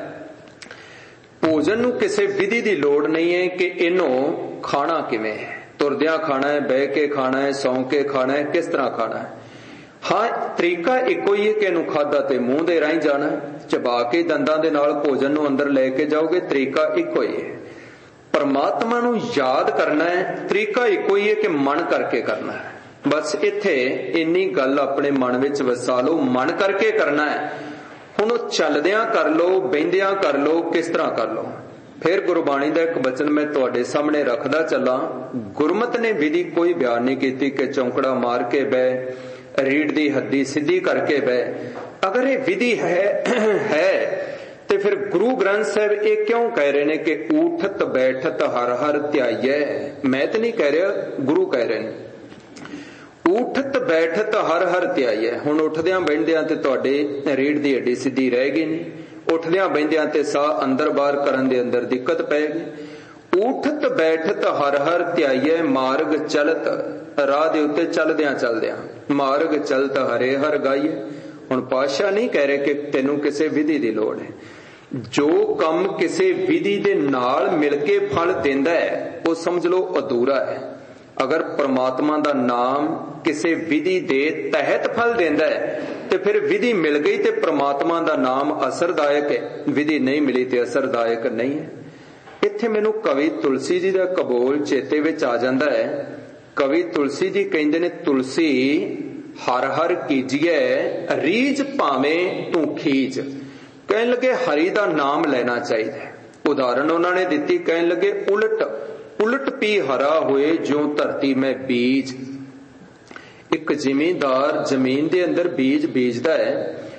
भोजन नूं किसी विधि दी लोड़ नहीं है कि इनू खाना किवें है, तुरदियां खाना है, बह के खाना है, सौ के खाना है, किस तरह खाना है। हाँ, तरीका इको ही है कि इनू खादा ते मूंह दे राहीं जाना है, चबा के दंदां दे नाल भोजन नूं अंदर लेके जाओगे, तरीका इको ही है। परमात्मा नूं याद करना है, तरीका इको ही है कि मन करके करना है। बस इत्थे इन्नी गल अपने मन विच वसा लो, मन करके करना है। हुण चलदियां कर लो, बहिंदियां कर लो, किस तरह कर लो। फिर गुरबाणी का एक वचन मैं तुहाडे सामने रखदा चला। गुरमत ने विधि कोई बयान नहीं की कि चौंकड़ा मार के बह, रीढ़ दी हड्डी सीधी करके बह। अगर ये विधि है है तो फिर गुरु ग्रंथ साहब ये क्यों कह रहे हैं कि उठत बैठत हर हर ध्याइयै। मैं तो नहीं कह रहा, गुरु कह रहे हैं उठत बैठत हर हर ध्याइयै। हुण उठदियां बहिंदियां ते तुहाडे रीढ़ दी हड्डी सीधी रहेगी नहीं, उठदियां बहिंदियां ते साह अंदर बाहर करन दे अंदर दिक्कत पैगी। उठत बैठत हर हर ध्याइयै, मार्ग चलत, राह दे उत्ते चलदियां चलदियां मार्ग चलत हरे हर गाइए। हुण पातशाह नहीं कह रहे कि तैनू किसी विधि दी लोड़ है। जो कम किसी विधि दे नाल मिल के फल देंदा है वो समझ लो अधूरा है। अगर परमात्मा दा नाम किसी विधि दे तहत फल देंदा है तो फिर विधि मिल गई तो परमात्मा दा नाम असरदायक है, विधि नहीं मिली तो असरदायक नहीं है। इत्थे मैनू कवि तुलसी जी दा कबोल चेते विच आ जांदा है। कवि तुलसी जी कहंदे ने तुलसी हर हर कीजिए रीज भावें तू खीज। कहन लगे हरि दा नाम लेना चाहिए। उदाहरण उन्होंने दिती, कहन लगे उलट उलट पी हरा होए ज्यों धरती में बीज। एक जिमींदार जमीन दे अंदर बीज बीजदा है,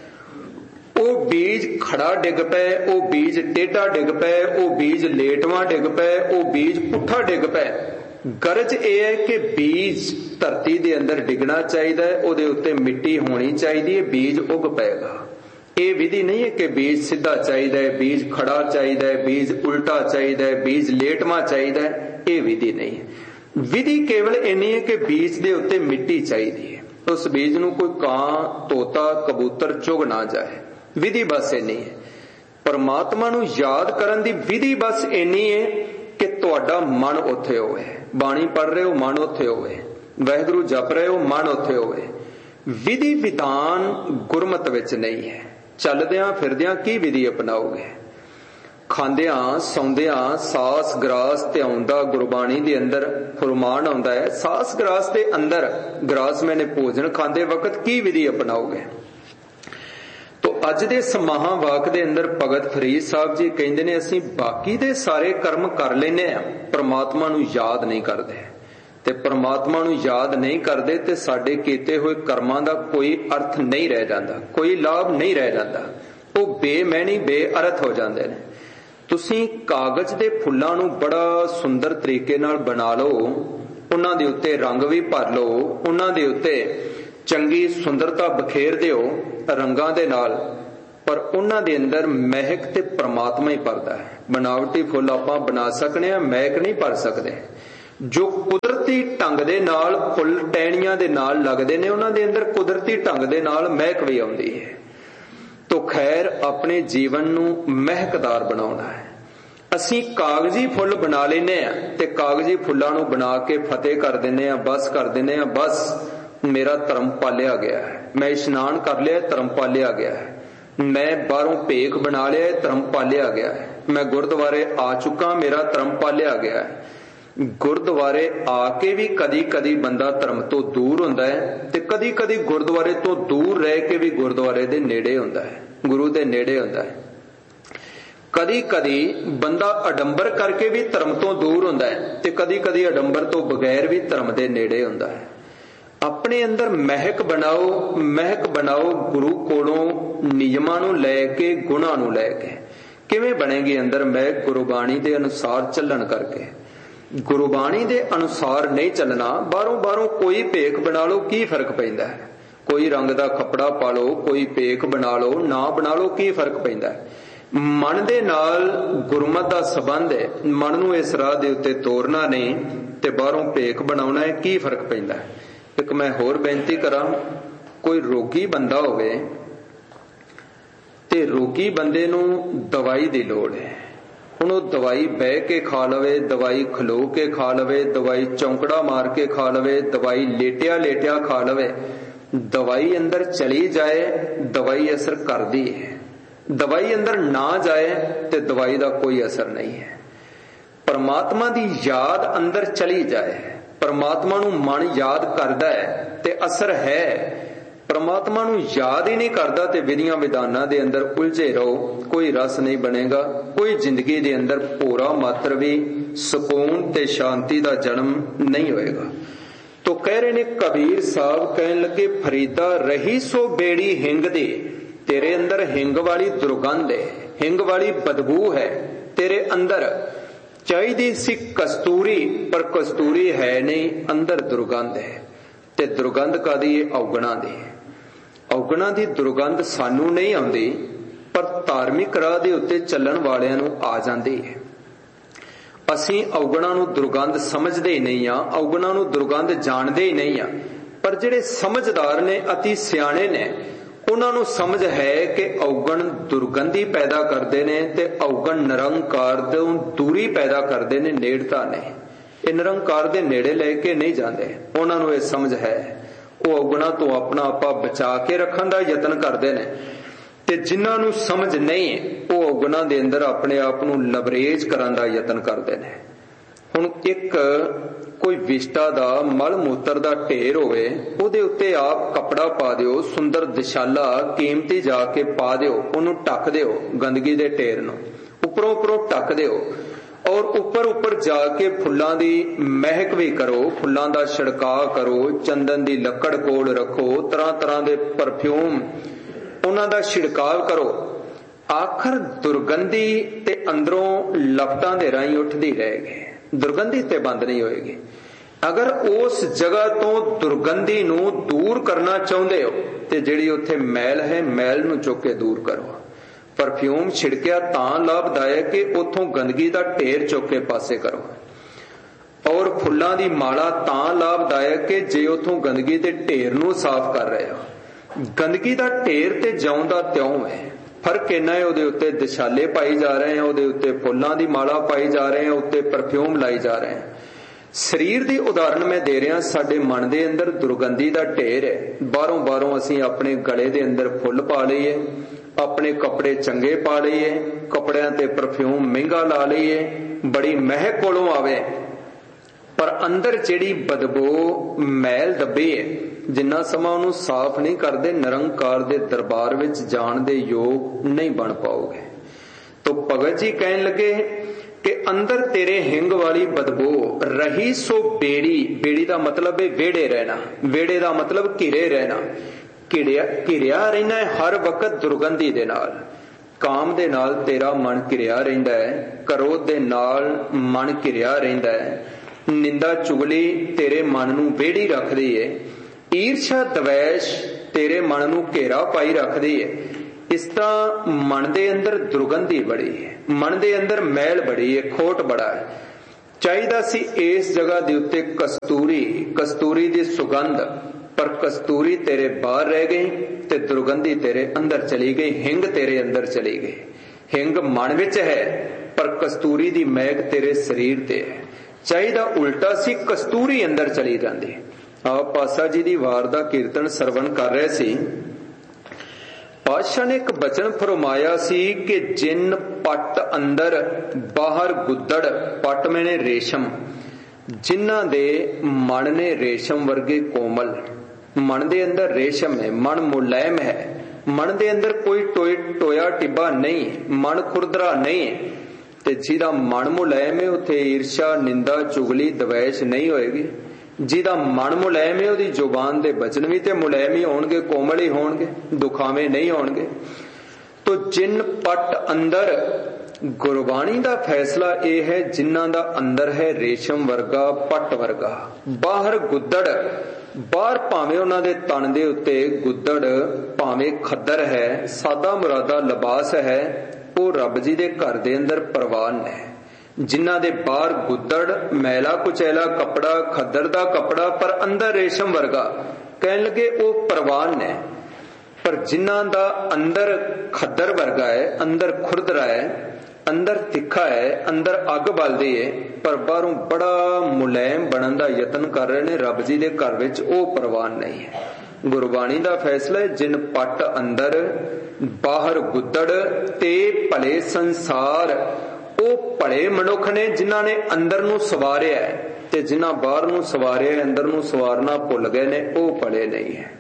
वो बीज खड़ा डिग पे, वो बीज टेढ़ा डिग पे, वो बीज लेटवां डिग पे, वो बीज पुट्ठा डिग पे। गरज यह है कि बीज धरती दे अंदर डिगना चाहिए, उहदे उत्ते मिट्टी होनी चाहिए, बीज उग पेगा। ये विधि नहीं है कि बीज सीधा चाहिए, बीज खड़ा चाहिए, बीज उल्टा चाहिए, बीज लेटवा चाहिए, ये विधि नहीं है। विधि केवल इन्नी है कि बीज दे उत्ते मिट्टी चाहिए है, उस बीज नूं कोई कां तोता कबूतर चुग ना जाए। विधि बस इन्नी है। परमात्मा नूं याद करन दी विधि बस इन्नी है कि तुहाडा मन उत्थे होवे, बाणी पढ़ रहे हो मन उत्थे होवे, वाहिगुरू जप रहे हो मन उत्थे होवे। विधि विधान गुरमत विच नहीं है। चलदियां फिरदियां की विधि अपनाओगे? खांदियां सौंदियां सास ग्रास ते आउंदा गुरबाणी दे अंदर फरमान आउंदा है, सास ग्रास दे अंदर ग्रास मैंने भोजन खांदे वक्त की विधि अपनाओगे? तो अज दे समाहा वाक दे अंदर भगत फरीद साहब जी कहंदे ने असीं बाकी दे सारे कर्म कर लेने आ, परमात्मा नूं याद नहीं करदे। ते परमात्मा नूं याद नहीं करदे ते साडे कीते होए कर्मां दा कोई अर्थ नहीं रह जांदा, कोई लाभ नहीं रह जांदा, वो बेमैनी बेअर्थ हो जांदे ने। तुसीं कागज दे फुल्लां नूं बड़ा सुंदर तरीके नाल बना लो, उन्हां दे उत्ते रंग भी भर लो, उन्हां दे उत्ते चंगी सुंदरता बखेर दिओ रंगां दे नाल, पर उन्हां दे अंदर महक ते परमात्मा ही भरदा है। बनावटी फुल आपां बना सकने आ, महक नहीं भर सकते। जो कुदरती ढंग दे नाल फुल टहनियां दे नाल लगदे ने, उन्हां दे अंदर कुदरती ढंग दे नाल महक भी आउंदी है। तो खैर अपने जीवन नूं महकदार बनाउणा है। असीं कागजी फुल बना लेने आ ते कागजी फुल्लां नूं बना के फतेह कर दिंदे आ, बस कर दिंदे आ, बस मेरा धर्म पालिया गया है, मैं इशनान कर लिया, धर्म पालिया गया है, मैं बाहरों भेख बना लिया, धर्म पालिया गया है, मैं गुरुद्वारे आ चुका, मेरा धर्म पालिया गया है। गुरुद्वारे आके भी कदी कदी बंदा धर्म तो दूर हुंदा है ते कदी कदी गुरुद्वारे तो दूर रह के भी गुरुद्वारे दे नेड़े हुंदा है, गुरु दे नेड़े हुंदा है। कदी कदी बंदा अडंबर करके भी धर्म तो दूर हुंदा है ते कदी कदी अडंबर तो बगैर भी धर्म दे नेड़े हुंदा है। अपने अंदर महक बनाओ, महक बनाओ गुरु कोलों नियमां नूं लैके, गुणां नूं लैके। किवें बनेगी अंदर महक? गुरबाणी दे अनुसार चलन करके। गुरबाणी दे अनुसार नहीं चलना, बाहरों बाहरों कोई भेख बना लो, की फर्क पैंदा है? कोई रंग दा कपड़ा पा लो, कोई भेख बना लो, ना बना लो, की फर्क पैंदा है? मन दे नाल गुरमत दा संबंध है, मन नूं इस राह दे उत्ते तोरना नहीं ते बाहरों भेख बनाउणा है, की फर्क पैंदा है? एक मैं होर बेनती करां, कोई रोगी बंदा होवे ते रोगी बंदे नूं दवाई दी लोड़ है। हुण ओह दवाई बह के खा लवे, दवाई खलो के खा लवे, दवाई चौंकड़ा मार के खा लवे, दवाई लेटिया लेटिया खा लवे, दवाई अंदर चली जाए दवाई असर करदी है, दवाई अंदर ना जाए ते दवाई दा कोई असर नहीं है। परमात्मा दी याद अंदर चली जाए, परमात्मा नूं मन याद करदा है ते असर है। परमात्मा नूं याद ही नहीं करदा ते विधियां विधानां दे अंदर उलझे रहो, कोई रस नहीं बनेगा, कोई जिंदगी दे अंदर पूरा मात्र भी सुकून ते शांति दा जन्म नहीं होएगा। तो कह रहे ने कबीर साहब, कहन लगे फरीदा रही सो बेड़ी हिंग दे, तेरे अंदर हिंग वाली दुर्गंध है, हिंग वाली बदबू है तेरे अंदर। चाहिदी सी कस्तूरी पर कस्तूरी है नहीं, अंदर दुर्गंध है। ते दुर्गंध कादी है? औगणा दी। औगणा दी दुर्गंध सानू नहीं आउंदी, पर धार्मिक राह दे उत्ते चलण वालियां नूं आ जांदी है। असीं औगणा नूं दुर्गंध समझदे ही नहीं आ, औगणा नूं दुर्गंध जाणदे ही नहीं आ। पर जिहड़े समझदार ने, अति सियाणे ने, उन्हां नूं समझ है कि औगण दुर्गंधी पैदा करदे ने ते औगण निरंकार तों दूरी पैदा करदे ने, नेड़ता ने। ਇਹ ਨਿਰੰਕਾਰ ਦੇ ਨੇੜੇ ਲੈ ਕੇ ਨਹੀਂ ਜਾਂਦੇ। ਉਹਨਾਂ ਨੂੰ ਇਹ ਸਮਝ ਹੈ, ਉਹ ਔਗਣਾਂ ਤੋਂ ਆਪਣਾ ਆਪਾ ਬਚਾ ਕੇ ਰੱਖਣ ਦਾ ਯਤਨ ਕਰਦੇ ਨੇ, ਤੇ ਜਿਨ੍ਹਾਂ ਨੂੰ ਸਮਝ ਨਹੀਂ ਉਹ ਔਗਣਾਂ ਦੇ ਅੰਦਰ ਆਪਣੇ ਆਪ ਨੂੰ ਲਵਰੇਜ ਕਰਨ ਦਾ ਯਤਨ ਕਰਦੇ ਨੇ। ਹੁਣ ਇੱਕ ਕੋਈ ਵਿਸ਼ਟਾ ਦਾ ਮਲ ਮੂਤਰ ਦਾ ਢੇਰ ਹੋਵੇ, ਉਹਦੇ ਉੱਤੇ ਆਪ ਕੱਪੜਾ ਪਾ ਦਿਓ, ਸੁੰਦਰ ਦਿਸ਼ਾਲਾ ਕੀਮਤੀ ਜਾ ਕੇ ਪਾ ਦਿਓ, ਉਹਨੂੰ ਢੱਕ ਦਿਓ, ਗੰਦਗੀ ਦੇ ਢੇਰ ਨੂੰ ਉੱਪਰੋਂ ਉੱਪਰੋਂ ਢੱਕ ਦਿਓ, और उपर उपर जाके फुल्लां दी महक भी करो, फुल्लां दा छिड़काव करो, चंदन दी लकड़ कोल रखो, तरह तरह दे परफ्यूम उन्हां दा छिड़काव करो। आखिर दुर्गंधी ते अंदरों लपटां दे राहीं उठदी रहेगी, दुर्गंधी ते बंद नहीं होएगी। अगर उस जगह तो दुर्गंधी नूं दूर करना चाहुंदे हो ते जिहड़ी उत्थे मैल है, मैल नूं चुक के दूर करो। परफ्यूम छिड़किया तां लाभदायक कि उथों गंदगी दा ढेर चुक के पासे करो, और फुल्लां दी माला तां लाभदायक कि जे उथों गंदगी दे ढेर नूं साफ कर रहे हो। गंदगी दा ढेर ते ज्यों दा त्यों है, फर्क इन्ना है उहदे उत्ते दिशाले पाई जा रहे हैं, उहदे उत्ते फुल्लां दी माला पाई जा रहे हैं, उत्ते परफ्यूम लाई जा रहे हैं। शरीर दी उदाहरण मैं दे रहा, साडे मन दे अंदर दुर्गंधी दा ढेर है। बाहरों बाहरों असीं अपने गले दे अंदर फुल पा लईए, अपने कपड़े चंगे पा लईए, कपड़ियां ते परफ्यूम महंगा ला लईए, बड़ी महक कोलों आवे, पर अंदर जिहड़ी बदबू मैल दबे है, जिन्ना समा उहनूं साफ नहीं करदे, निरंकार दे दरबार विच जाण दे योग नहीं बन पाओगे। तो भगत जी कहन लगे कि अंदर तेरे हिंग वाली बदबू रही सो बेड़ी, बेड़ी दा मतलब है वेड़े रहना, वेड़े दा मतलब घिरे रहना, घिरिया घिरिया रहना है हर वक्त दुर्गंधी दे नाल। काम दे नाल तेरा मन घिरिया रहिंदा है, क्रोध दे नाल मन घिरिया रहिंदा है, निंदा चुगली तेरे मन नूं वेड़ी रखदी है, ईर्ष्या द्वेष तेरे मन नूं घेरा पाई रखदी है। इस तरह मन दे अंदर दुर्गंधी बड़ी है, मन दे अंदर मैल बड़ी है, खोट बड़ा है। चाहिदा सी इस जगह दे उत्ते कस्तूरी, कस्तूरी दी सुगंध, पर कस्तूरी तेरे बाहर रह गई ते दुर्गंधी तेरे अंदर चली गई, हिंग तेरे अंदर चली गई। हिंग मन विच है पर कस्तूरी दी महक तेरे शरीर ते है। चाहिदा उल्टा सी कस्तूरी अंदर चली जाती। आप पासा जी दी वार दा कीर्तन सरवण कर रहे सी। पातशाह ने एक बचन फरमाया सी कि जिन पट अंदर बाहर गुद्दड़, पट मैंने रेशम, जिन्हां दे मन ने रेशम वर्गे कोमल, मन दे अंदर रेशम है, मन मुलायम है, मन दे अंदर कोई टोय टोया टिब्बा नहीं, मन खुरदरा नहीं, ते जिहदा मन मुलायम है उत्थे ईर्ष्या, निंदा, चुगली, दवैश नहीं होएगी। जिहदा मन मुलायम है उहदी जुबान दे बचन भी ते मुलायम ही होणगे, कोमल ही होणगे, दुखावे नहीं होणगे। तो जिन पट अंदर, गुरबाणी दा फैसला यह है जिन्हां दा अंदर है रेशम वर्गा, पट वर्गा, बाहर गुद्दड़, बाहर भावें उन्हां दे तन दे उत्ते गुद्दड़, भावें खद्दर है, सादा मुरादा लिबास है, वो रब जी दे घर दे अंदर परवान है। जिन्हां दे बाहर गुद्दड़, मैला कुचैला कपड़ा, खद्दर दा कपड़ा, पर अंदर रेशम वर्गा, कहन लगे वो परवान है। पर जिन्हां दा अंदर खद्दर वर्गा है, अंदर खुरदरा है, अंदर तिखा है, अंदर अग बलदी है, पर बाहरों बड़ा मुलायम बनन दा यतन कर रहे ने, रब जी दे घर विच वो परवान नहीं है। गुरबाणी दा फैसला है जिन पट अंदर बाहर गुद्दड़ ते भले संसार, ਉਹ ਭਲੇ ਮਨੁੱਖ ਨੇ ਜਿਨ੍ਹਾਂ ਨੇ ਅੰਦਰ ਨੂੰ ਸਵਾਰਿਆ ਤੇ ਜਿਨ੍ਹਾਂ ਬਾਹਰ ਨੂੰ ਸਵਾਰਿਆ, ਅੰਦਰ ਨੂੰ ਸਵਾਰਨਾ ਭੁੱਲ ਗਏ ਨੇ, ਉਹ ਭਲੇ ਨਹੀਂ ਹੈ।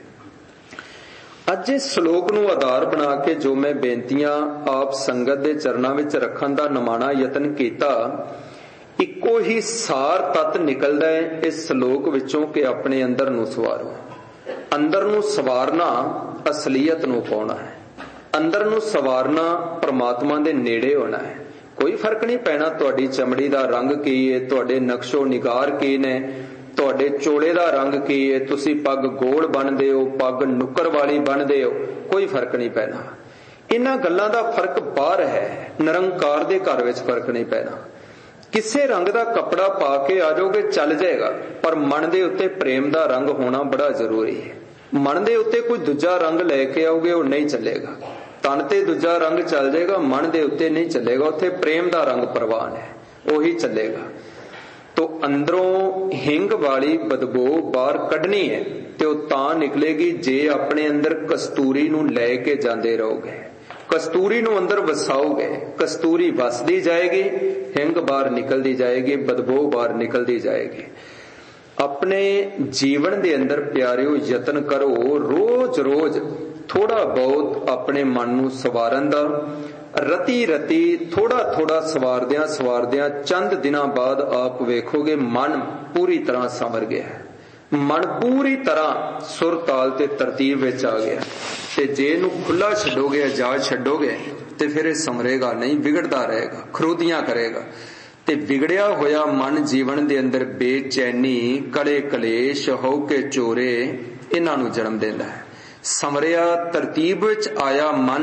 ਅੱਜ ਇਸ ਸ਼ਲੋਕ ਨੂੰ ਆਧਾਰ ਬਣਾ ਕੇ ਜੋ ਮੈਂ ਬੇਨਤੀਆਂ ਆਪ ਸੰਗਤ ਦੇ ਚਰਨਾਂ ਵਿੱਚ ਰੱਖਣ ਦਾ ਨਿਮਾਣਾ ਯਤਨ ਕੀਤਾ, ਇੱਕੋ ਹੀ ਸਾਰ ਤੱਤ ਨਿਕਲਦਾ ਹੈ ਇਸ ਸ਼ਲੋਕ ਵਿੱਚੋਂ ਕਿ ਆਪਣੇ ਅੰਦਰ ਨੂੰ ਸਵਾਰੋ। ਅੰਦਰ ਨੂੰ ਸਵਾਰਨਾ ਅਸਲੀਅਤ ਨੂੰ ਪਾਉਣਾ ਹੈ, ਅੰਦਰ ਨੂੰ ਸਵਾਰਨਾ ਪ੍ਰਮਾਤਮਾ ਦੇ ਨੇੜੇ ਹੋਣਾ ਹੈ। कोई फर्क नहीं पैना तुहाडी चमड़ी दा रंग की है, तुहाडे नक्शो निगार की ने, तुहाडे चोले दा रंग की है, तुसी पग गोल बनदे हो, पग नुक्कर वाली बनदे हो, कोई फर्क नहीं पैना। इन्हां गल्लां दा फर्क बाहर है, निरंकार दे घर विच फर्क नहीं पैना। किसे रंग दा कपड़ा पा के आ जाओगे चल जाएगा, पर मन दे उत्ते प्रेम दा रंग होना बड़ा जरूरी है। मन दे उत्ते कोई दूजा रंग लैके आओगे वो नहीं चलेगा। तन ते दूजा रंग चल जाएगा, मन दे उत्ते नहीं चलेगा। उत्थे प्रेम दा रंग प्रवान है, वही चलेगा। तो अंदरों हिंग वाली बदबू बाहर कढ़नी है ते वो तां निकलेगी जे अपने अंदर कस्तूरी नूं लै के जांदे रहोगे, कस्तूरी नूं अंदर वसाओगे, कस्तूरी वसदी जाएगी, हिंग बाहर निकलदी जाएगी, बदबू बाहर निकलदी जाएगी। अपने जीवन दे अंदर प्यारिओ यतन करो रोज रोज थोड़ा बहुत अपने मन नूं सवारन दा। रती रती थोड़ा थोड़ा सवारदियां सवारदियां चंद दिनां बाद आप वेखोगे मन पूरी तरह संवर गया है, मन पूरी तरह सुर ताल ते तरतीब विच आ गया। ते जे नूं खुला छड्डोगे, आजाद छड्डोगे ते फिर ये संवरेगा नहीं, बिगड़दा रहेगा, खरोदियां करेगा। ते बिगड़िया होया मन जीवन दे अंदर बेचैनी, कले कलेश, हौके चोरे इन्हां नूं जन्म दिंदा है। समरिया तरतीब विच आया मन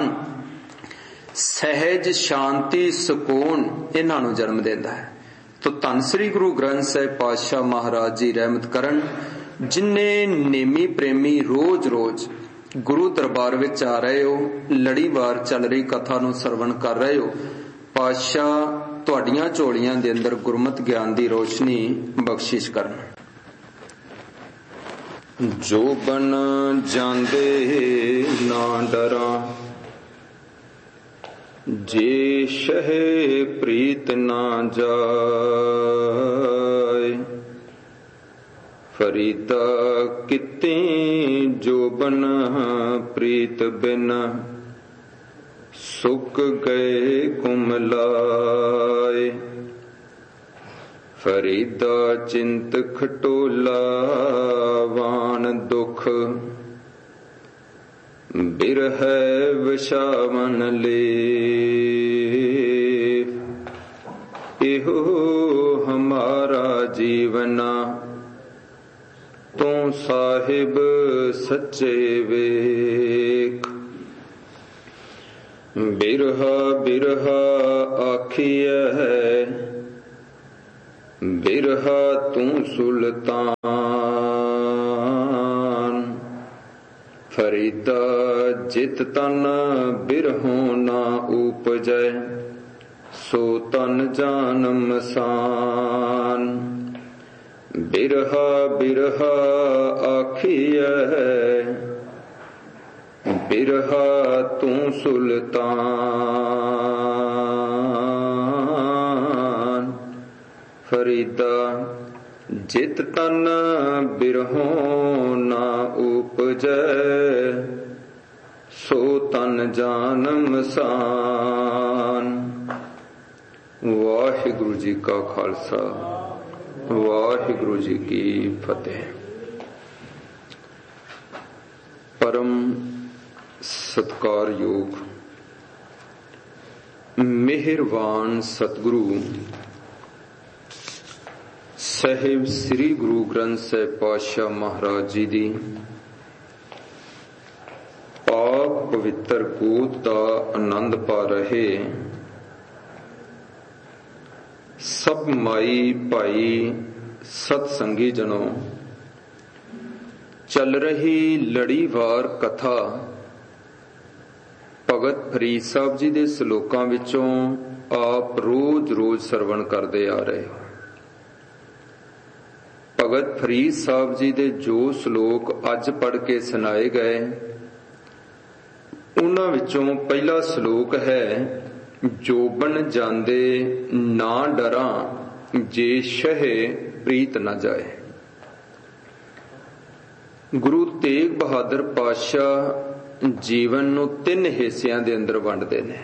सहज शांति सुकून इन्हां नूं जन्म दिंदा है। तो धन श्री गुरु ग्रंथ साहिब पातशाह महाराज जी रहमत करन, जिन्ने नेमी प्रेमी रोज रोज गुरु दरबार विच आ रहे हो, लड़ीवार चल रही कथा नूं सरवण कर रहे हो, पातशाह तुहाडियां झोलियां दे अंदर गुरमत ज्ञान दी रोशनी बख्शिश करन। जो बन जांदे ना डरा, जे शह प्रीत ना जाए, फरीदा किते जो बन प्रीत बिन, सुक गए कुमलाए। फरीदा चिंत खटोला वान दुख, बिरह विषावन ले। इहो हमारा जीवना, तू साहिब सच्चे वेख। ਬਿਰਹਾ ਬਿਰਹਾ ਆਖੀਐ, ਬਿਰਹਾ ਤੂੰ ਸੁਲਤਾਨ। ਫਰੀਦਾ ਜਿਤ ਤਨ ਬਿਰਹੋਂ ਨਾ ਊਪਜੈ, ਸੋ ਤਨ ਜਾਨਮ ਸਾਨ। ਬਿਰਹਾ ਬਿਰਹਾ ਆਖੀਐ, ਬਿਰਹਾ ਤੂੰ ਸੁਲਤਾਨ। ਫਰੀਦਾ ਜਿਤ ਤਨ ਬਿਰਹੋਂ ਨਾ ਊਪਜੈ, ਸੋ ਤਨ ਜਾਨਮ ਸਾਨ। ਵਾਹਿਗੁਰੂ ਜੀ ਕਾ ਖਾਲਸਾ, ਵਾਹਿਗੁਰੂ ਜੀ ਕੀ ਫਤਿਹ। ਪਰਮ ਸਤਿਕਾਰਯੋਗ ਮਿਹਰਬਾਨ ਸਤਿਗੁਰੂ ਸਾਹਿਬ ਸ੍ਰੀ ਗੁਰੂ ਗ੍ਰੰਥ ਸਾਹਿਬ ਪਾਤਸ਼ਾਹ ਮਹਾਰਾਜ ਜੀ ਦੀ ਪਾਕ ਪਵਿੱਤਰ ਗੋਦ ਦਾ ਆਨੰਦ ਪਾ ਰਹੇ ਸਭ ਮਾਈ ਭਾਈ ਸਤ ਸੰਗੀ ਜਨੋ, ਚੱਲ ਰਹੀ ਲੜੀਵਾਰ ਕਥਾ ਭਗਤ ਫਰੀਦ ਸਾਹਿਬ ਜੀ ਦੇ ਸ਼ਲੋਕਾਂ ਵਿੱਚੋਂ ਆਪ ਰੋਜ਼ ਰੋਜ਼ ਸਰਵਣ ਕਰਦੇ ਆ ਰਹੇ ਹੋ। ਭਗਤ ਫਰੀਦ ਸਾਹਿਬ ਜੀ ਦੇ ਜੋ ਸ਼ਲੋਕ ਅੱਜ ਪੜ੍ਹ ਕੇ ਸੁਣਾਏ ਗਏ, ਉਹਨਾਂ ਵਿੱਚੋਂ ਪਹਿਲਾ ਸ਼ਲੋਕ ਹੈ, ਜੋਬਨ ਜਾਂਦੇ ਨਾ ਡਰਾਂ, ਜੇ ਸ਼ਹਿ ਪ੍ਰੀਤ ਨਾ ਜਾਏ। ਗੁਰੂ ਤੇਗ ਬਹਾਦਰ ਪਾਤਸ਼ਾਹ ਜੀਵਨ ਨੂੰ ਤਿੰਨ ਹਿੱਸਿਆਂ ਦੇ ਅੰਦਰ ਵੰਡਦੇ ਨੇ,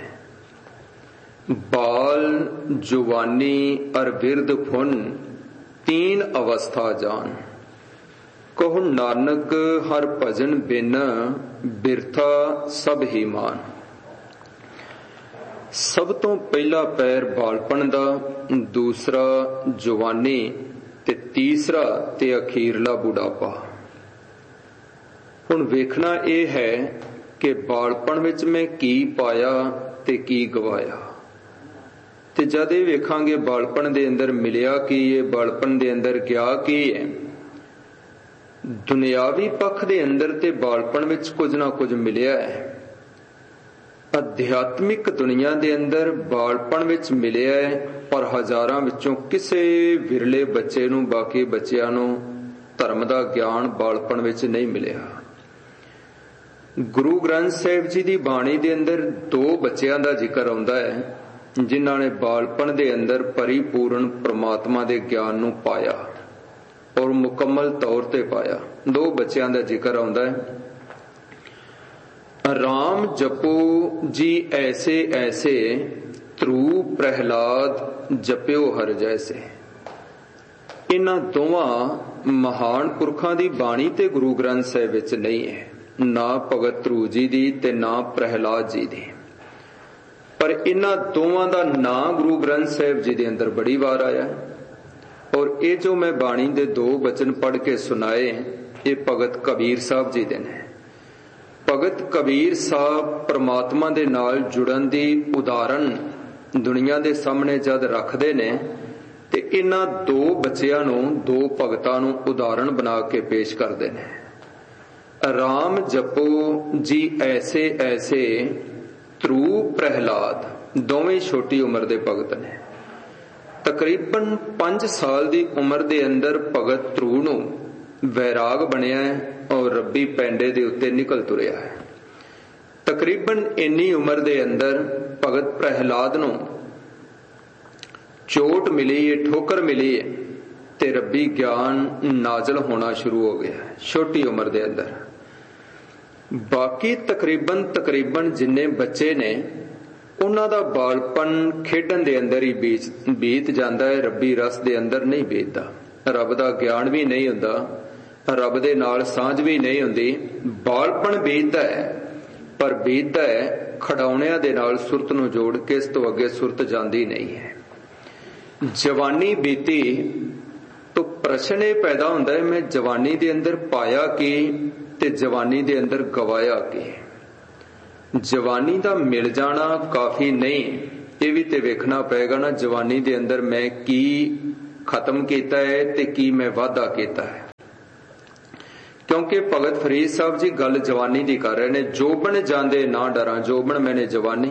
ਬਾਲ, ਜਵਾਨੀ ਅਰ ਬਿਰਧ ਫੁਨ, ਤੀਨ ਅਵਸਥਾ ਜਾਨ। ਕਹੋ ਨਾਨਕ ਹਰ ਭਜਨ ਬਿਨ, ਬਿਰਥਾ ਸਭ ਹੀ ਮਾਨ। ਸਭ ਤੋਂ ਪਹਿਲਾ ਪੈਰ ਬਾਲਪਣ ਦਾ, ਦੂਸਰਾ ਜਵਾਨੀ ਤੇ ਤੀਸਰਾ ਤੇ ਅਖੀਰਲਾ ਬੁਢਾਪਾ। ਹੁਣ ਵੇਖਣਾ ਇਹ ਹੈ ਕਿ ਬਾਲਪਣ ਵਿੱਚ ਮੈਂ ਕੀ ਪਾਇਆ ਤੇ ਕੀ ਗਵਾਇਆ, ਤੇ ਜਦ ਇਹ ਵੇਖਾਂਗੇ ਬਾਲਪਣ ਦੇ ਅੰਦਰ ਮਿਲਿਆ ਕੀ ਹੈ, ਬਾਲਪਣ ਦੇ ਅੰਦਰ ਗਿਆ ਕੀ ਹੈ। ਦੁਨਿਆਵੀ ਪੱਖ ਦੇ ਅੰਦਰ ਤੇ ਬਾਲਪਣ ਵਿੱਚ ਕੁਝ ਨਾ ਕੁਝ ਮਿਲਿਆ ਹੈ, ਅਧਿਆਤਮਿਕ ਦੁਨੀਆ ਦੇ ਅੰਦਰ ਬਾਲਪਣ ਵਿੱਚ ਮਿਲਿਆ ਹੈ, ਪਰ ਹਜ਼ਾਰਾਂ ਵਿੱਚੋਂ ਕਿਸੇ ਵਿਰਲੇ ਬੱਚੇ ਨੂੰ, ਬਾਕੀ ਬੱਚਿਆਂ ਨੂੰ ਧਰਮ ਦਾ ਗਿਆਨ ਬਾਲਪਣ ਵਿੱਚ ਨਹੀਂ ਮਿਲਿਆ। ਗੁਰੂ ਗ੍ਰੰਥ ਸਾਹਿਬ ਜੀ ਦੀ ਬਾਣੀ ਦੇ ਅੰਦਰ ਦੋ ਬੱਚਿਆਂ ਦਾ ਜ਼ਿਕਰ ਆਉਂਦਾ ਹੈ, ਜਿਨ੍ਹਾਂ ਨੇ ਬਾਲਪਣ ਦੇ ਅੰਦਰ ਪਰਿਪੂਰਨ ਪ੍ਰਮਾਤਮਾ ਦੇ ਗਿਆਨ ਨੂੰ ਪਾਇਆ ਔਰ ਮੁਕੰਮਲ ਤੌਰ ਤੇ ਪਾਇਆ। ਦੋ ਬੱਚਿਆਂ ਦਾ ਜ਼ਿਕਰ ਆਉਂਦਾ ਹੈ, ਰਾਮ ਜਪੋ ਜੀ ਐਸੇ ਐਸੇ, ਧਰੂ ਪ੍ਰਹਿਲਾਦ ਜਪਿਓ ਹਰ ਜੈਸੇ। ਇਹਨਾਂ ਦੋਵਾਂ ਮਹਾਨ ਪੁਰਖਾਂ ਦੀ ਬਾਣੀ ਤੇ ਗੁਰੂ ਗ੍ਰੰਥ ਸਾਹਿਬ ਵਿੱਚ ਨਹੀਂ ਹੈ, ਨਾ ਭਗਤ ਧਰੂ ਜੀ ਦੀ ਤੇ ਨਾ ਪ੍ਰਹਿਲਾਦ ਜੀ ਦੀ, ਪਰ ਇਹਨਾਂ ਦੋਵਾਂ ਦਾ ਨਾਂ ਗੁਰੂ ਗ੍ਰੰਥ ਸਾਹਿਬ ਜੀ ਦੇ ਅੰਦਰ ਬੜੀ ਵਾਰ ਆਇਆ। ਔਰ ਇਹ ਜੋ ਮੈਂ ਬਾਣੀ ਦੇ ਦੋ ਬਚਨ ਪੜ੍ਹ ਕੇ ਸੁਣਾਏ, ਇਹ ਭਗਤ ਕਬੀਰ ਸਾਹਿਬ ਜੀ ਦੇ ਨੇ। ਭਗਤ ਕਬੀਰ ਸਾਹਿਬ ਪਰਮਾਤਮਾ ਦੇ ਨਾਲ ਜੁੜਨ ਦੀ ਉਦਾਹਰਨ ਦੁਨੀਆ ਦੇ ਸਾਹਮਣੇ ਜਦ ਰੱਖਦੇ ਨੇ, ਤੇ ਇਹਨਾਂ ਦੋ ਬੱਚਿਆਂ ਨੂੰ, ਦੋ ਭਗਤਾਂ ਨੂੰ ਉਦਾਹਰਣ ਬਣਾ ਕੇ ਪੇਸ਼ ਕਰਦੇ ਨੇ। ਰਾਮ ਜਪੋ ਜੀ ਐਸੇ ਐਸੇ, ਧਰੂ ਪ੍ਰਹਿਲਾਦ, ਦੋਵੇਂ ਛੋਟੀ ਉਮਰ ਦੇ ਭਗਤ ਨੇ। ਤਕਰੀਬਨ ਪੰਜ ਸਾਲ ਦੀ ਉਮਰ ਦੇ ਅੰਦਰ ਭਗਤ ਧਰੂ ਨੂੰ ਵੈਰਾਗ ਬਣਿਆ ਔਰ ਰੱਬੀ ਪੈਂਡੇ ਦੇ ਉੱਤੇ ਨਿਕਲ ਤੁਰਿਆ ਹੈ। ਤਕਰੀਬਨ ਇੰਨੀ ਉਮਰ ਦੇ ਅੰਦਰ ਭਗਤ ਪ੍ਰਹਿਲਾਦ ਨੂੰ ਚੋਟ ਮਿਲੀ ਹੈ, ਠੋਕਰ ਮਿਲੀ ਹੈ, ਤੇ ਰੱਬੀ ਗਿਆਨ ਨਾਜ਼ਲ ਹੋਣਾ ਸ਼ੁਰੂ ਹੋ ਗਿਆ ਛੋਟੀ ਉਮਰ ਦੇ ਅੰਦਰ। ਬਾਕੀ ਤਕਰੀਬਨ ਤਕਰੀਬਨ ਜਿੰਨੇ ਬੱਚੇ ਨੇ, ਉਹਨਾਂ ਦਾ ਬਾਲਪਨ ਖੇਡਣ ਦੇ ਅੰਦਰ ਹੀ ਬੀਤ ਬੀਤ ਜਾਂਦਾ ਹੈ, ਰੱਬੀ ਰਸ ਦੇ ਅੰਦਰ ਨਹੀਂ ਬੀਤਦਾ। ਰੱਬ ਦਾ ਗਿਆਨ ਵੀ ਨਹੀਂ ਹੁੰਦਾ, ਰੱਬ ਦੇ ਨਾਲ ਸਾਂਝ ਵੀ ਨਹੀਂ ਹੁੰਦੀ। ਬਾਲਪਣ ਬੀਤਦਾ ਹੈ, ਪਰ ਬੀਤਦਾ ਹੈ ਖੜਾਉਣਿਆਂ ਦੇ ਨਾਲ ਸੁਰਤ ਨੂੰ ਜੋੜ ਕੇ, ਇਸ ਤੋਂ ਅੱਗੇ ਸੁਰਤ ਜਾਂਦੀ ਨਹੀਂ ਹੈ। ਜਵਾਨੀ ਬੀਤੀ ਤਾਂ ਪ੍ਰਸ਼ਨ ਇਹ ਪੈਦਾ ਹੁੰਦਾ ਹੈ, ਮੈਂ ਜਵਾਨੀ ਦੇ ਅੰਦਰ ਪਾਇਆ ਕੀ ਤੇ ਜਵਾਨੀ ਦੇ ਅੰਦਰ ਗਵਾਇਆ ਕੀ। जवानी दा मिल जाना काफी नहीं, ये भी ते वेखना पेगा ना जवानी दे अंदर मैं की खत्म किया है ते की मैं वाधा किया है। क्योंकि भगत फरीद साहब जी गल जवानी दी कर रहे ने, जोबन जांदे ना डरा जोबन मैंने जवानी।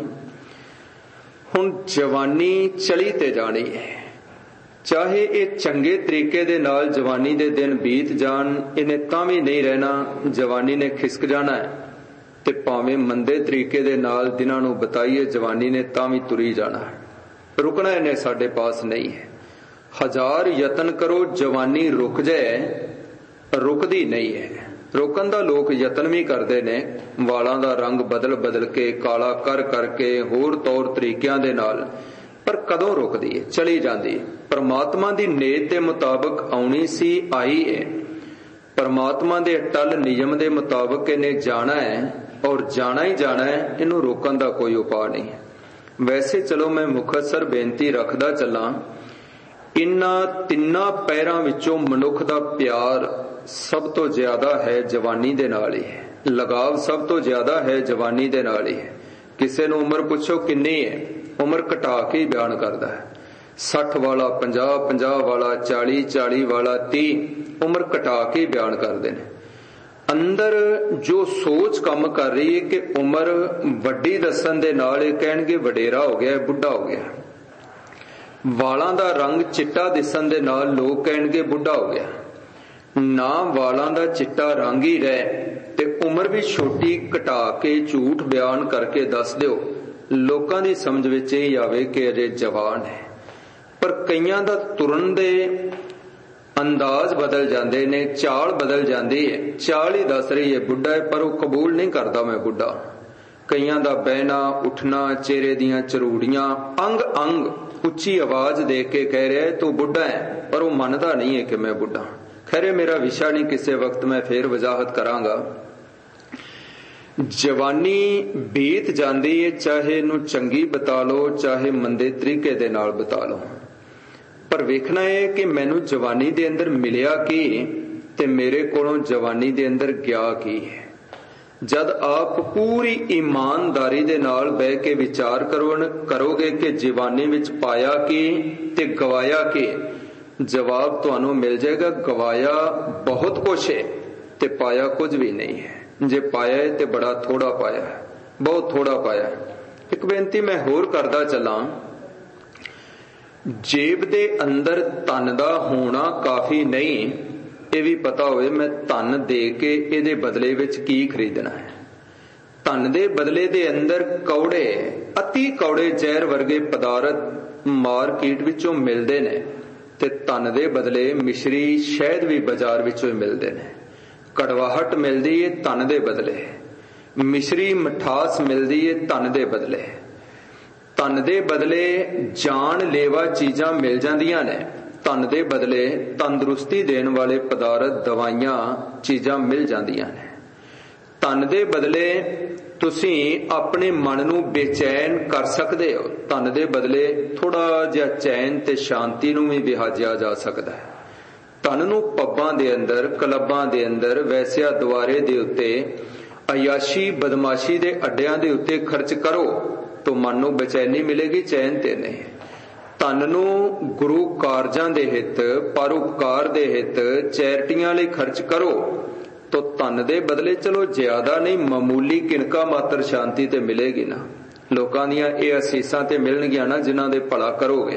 हुण जवानी चली ते जानी है, चाहे ये चंगे तरीके दे नाल जवानी दे दिन बीत जान, इन्हें तां भी नहीं रहना, जवानी ने खिसक जाना है। ते भावें मंदे तरीके दे नाल दिनां नूं बताइए, जवानी ने तां भी तुरी जाना है, रुकना इन्हें साडे पास नहीं है। हजार यतन करो जवानी रुक जाए, रुकदी नहीं है। रोकन दा लोग यतन भी करते ने, वालां दा रंग बदल बदल के काला कर करके होर तौर तरीकिਆਂ दे नाल, पर कदों रुकदी है, चली जाती। परमात्मा दी नेत दे मुताबिक आउणी सी, आई है। परमात्मा दे अटल नियम दे मुताबिक इन्हें जाना है और जाना ही जाना है, इनू रोकन दा कोई उपाय नहीं है। वैसे चलो मैं मुखतसर बेनती रखदा चला, इन्हां तिन्नां पैरां विचों मनुख दा प्यार सब तो ज्यादा है जवानी दे नाल ही है, लगाव सब तो ज्यादा है जवानी दे नाल ही है। किसी नूं उम्र पुछो किन्नी है, उम्र घटा के ही बयान करदा है। सठ वाला पंजाह, पंजाह वाला चाली, चाली वाला तीह, उम्र घटा के ही बयान करते हैं। अंदर जो सोच काम कर रही है कि उम्र वड्डी दसन दे नाल कहणगे वडेरा हो गया, बुढ़ा हो गया। वालां दा रंग चिट्टा दिसन दे नाल लोग कहणगे बुढ़ा हो गया। ना वालां दा चिट्टा रंग ही रहे ते उम्र भी छोटी घटा के झूठ बयान करके दस दिओ, लोकां दी समझ विच इह आवे कि अजे जवान है। पर कईयां दा तुरन दे अंदाज बदल जाते ने, चाल बदल जाती है, चाल ही दस रही है बुढ़ा है, पर वह कबूल नहीं करता मैं बुढ़ा। कईयां दा बहना उठना, चेहरे दियां चरूड़ियां, अंग अंग उच्ची आवाज दे के कह रहा है तू बुढ़ा है, पर वह मनता नहीं है कि मैं बुढ़ा। खैर मेरा विषय नहीं, किसी वक्त मैं फिर वजाहत करांगा। जवानी बीत जाती है, चाहे इनू चंगी बता लो चाहे मंदे तरीके दे नाल बता लो, पर वेखना है कि मैनू जवानी दे अंदर मिलिया की ते मेरे कोलों जवानी दे अंदर गया की है। जद आप पूरी ईमानदारी दे नाल बह के विचार करो करोगे कि जवानी विच पाया की ते गवाया की, जवाब तुहानू मिल जाएगा गवाया बहुत कुछ है ते पाया कुछ भी नहीं है। जे पाया है ते बड़ा थोड़ा पाया है, बहुत थोड़ा पाया है। एक बेनती मैं होर करदा चला, जेब दे अंदर धन दा होना काफी नहीं, ये भी पता होए मैं धन दे के इहदे बदले विच की खरीदना है। धन दे बदले दे अंदर कौड़े, अति कौड़े जहर वर्गे पदार्थ मार्केट विचों मिलदे ने, ते धन दे बदले मिश्री शहद भी बाजार विचों ही मिलदे ने। कड़वाहट मिलदी है धन दे बदले, मिश्री मिठास मिलदी है धन दे बदले। धन दे बदले जान लेवा चीजां मिल जांदियां ने, धन दे बदले तंदुरुस्ती देने वाले पदार्थ दवाइयां चीजां मिल जांदियां ने। धन दे बदले तुसी अपने मन नू बेचैन कर सकते हो, धन दे बदले थोड़ा जिहा चैन ते शांति नू भी विहाजिया जा सकता है। धन नू पब्बां दे अंदर, क्लबां दे अंदर, वैसिया द्वारे दे उत्ते, अयाशी बदमाशी दे अड्डियां दे उत्ते खर्च करो तो मन नू बेचैनी मिलेगी, चैन ते नहीं। धन नू गुरु कारजां दे हित, परोपकार दे हित, चैरिटियां लई खर्च करो तो धन दे बदले चलो ज्यादा नहीं मामूली किनका मात्र शांति ते मिलेगी ना। लोकां दियां इह असीसां ते मिलणगियां ना जिन्हां दे भला करोगे,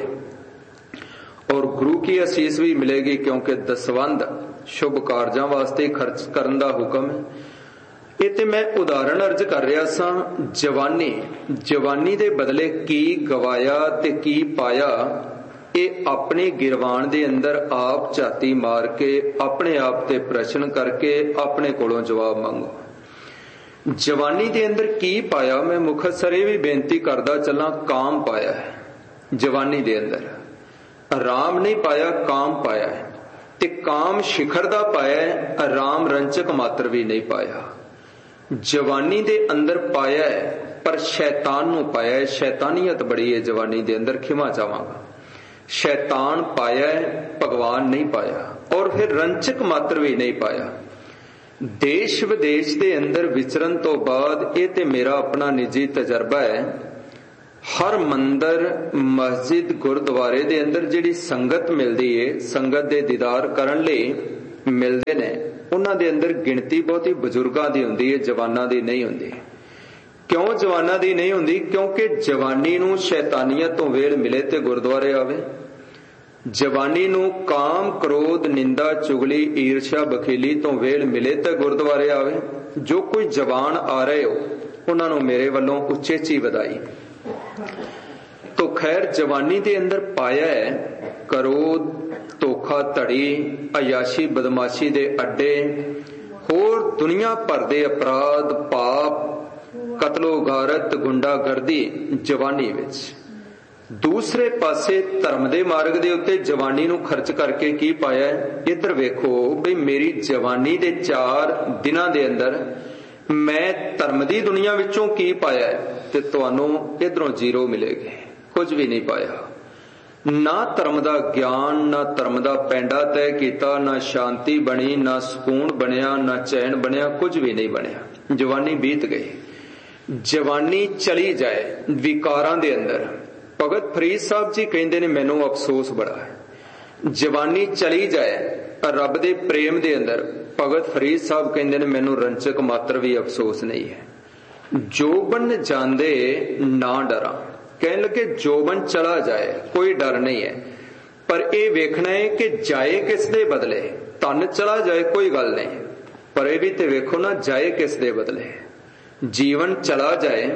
और गुरु की असीस भी मिलेगी, क्योंकि दसवंध शुभ कारजां वास्ते खर्च करन दा हुक्म है। ये ते मैं उदाहरण अर्ज कर रहा सा। जवानी जवानी दे बदले की गवाया ते की पाया, ये अपने गिरवान दे अंदर आप झाती मार के अपने आप ते प्रश्न करके अपने कोलों जवाब मांगो। जवानी दे अंदर की पाया, मैं मुखतसर भी बेनती करदा चला, काम पाया है जवानी दे अंदर, राम नहीं पाया काम पाया है। ते काम शिखर दा पाया है, राम रंचक मात्र भी नहीं पाया। जवानी दे अंदर पाया है पर शैतान नू पाया है, शैतानियत बड़ी है जवानी दे अंदर, खिमा चाहांगा। शैतान पाया है, भगवान नहीं पाया, और फिर रंचक मात्र भी नहीं पाया। देश विदेश के अंदर विचरण तो बाद ये ते मेरा अपना निजी तजर्बा है, हर मंदिर मस्जिद गुरुद्वारे दे अंदर जिहड़ी संगत मिलदी है, संगत दे दीदार करन लई मिलदे ने, उन्हां दे अंदर गिणती बहुती बजुर्गां दी हुंदी है, जवानां दी नहीं हुंदी। क्यों जवानां दी नहीं हुंदी? क्योंकि जवानी नूं शैतानियत तो वेल मिले ते गुरुद्वारे आवे, जवानी नूं काम क्रोध निंदा चुगली ईर्ष्या बखीली तो वेल मिले तो गुरुद्वारे आवे। जो कोई जवान आ रहे हो उन्हां नूं मेरे वल्लों उचेची वधाई। तो खैर जवानी दे अंदर पाया है क्रोध धोखा धड़ी अयाशी बदमाशी दे अड्डे होर दुनिया भर दे अपराध पाप कतलो गारत गुंडागर्दी जवानी विच। दूसरे पासे धर्म दे मार्ग दे उत्ते जवानी नूं खर्च करके की पाया है? इधर वेखो बई मेरी जवानी दे चार दिनां दे अंदर मैं धर्म दी दुनिया विचों की पाया है, ते तुहानूं इधरों जीरो मिलेगी, कुछ भी नहीं पाया। ना धर्म दा ज्ञान, ना धर्म दा पैंडा तय कीता, ना शांति बनी, ना सुकून बनिया, ना चैन बनिया, कुछ भी नहीं बनिया। जवानी बीत गई, जवानी चली जाए विकारां दे अंदर। भगत फरीद साहब जी कहते ने मैनू अफसोस बड़ा है, जवानी चली जाए रब दे प्रेम दे अंदर। भगत फरीद साहब कहते ने मैनू रंचक मात्र भी अफसोस नहीं है। जोबन जांदे ना डरा, कहने लगे जोबन चला जाए कोई डर नहीं है, पर यह वेखना है कि जाए किस दे बदले। तन चला जाए कोई गल नहीं, पर यह भी तो वेखो ना जाए किस दे बदले। जीवन चला जाए,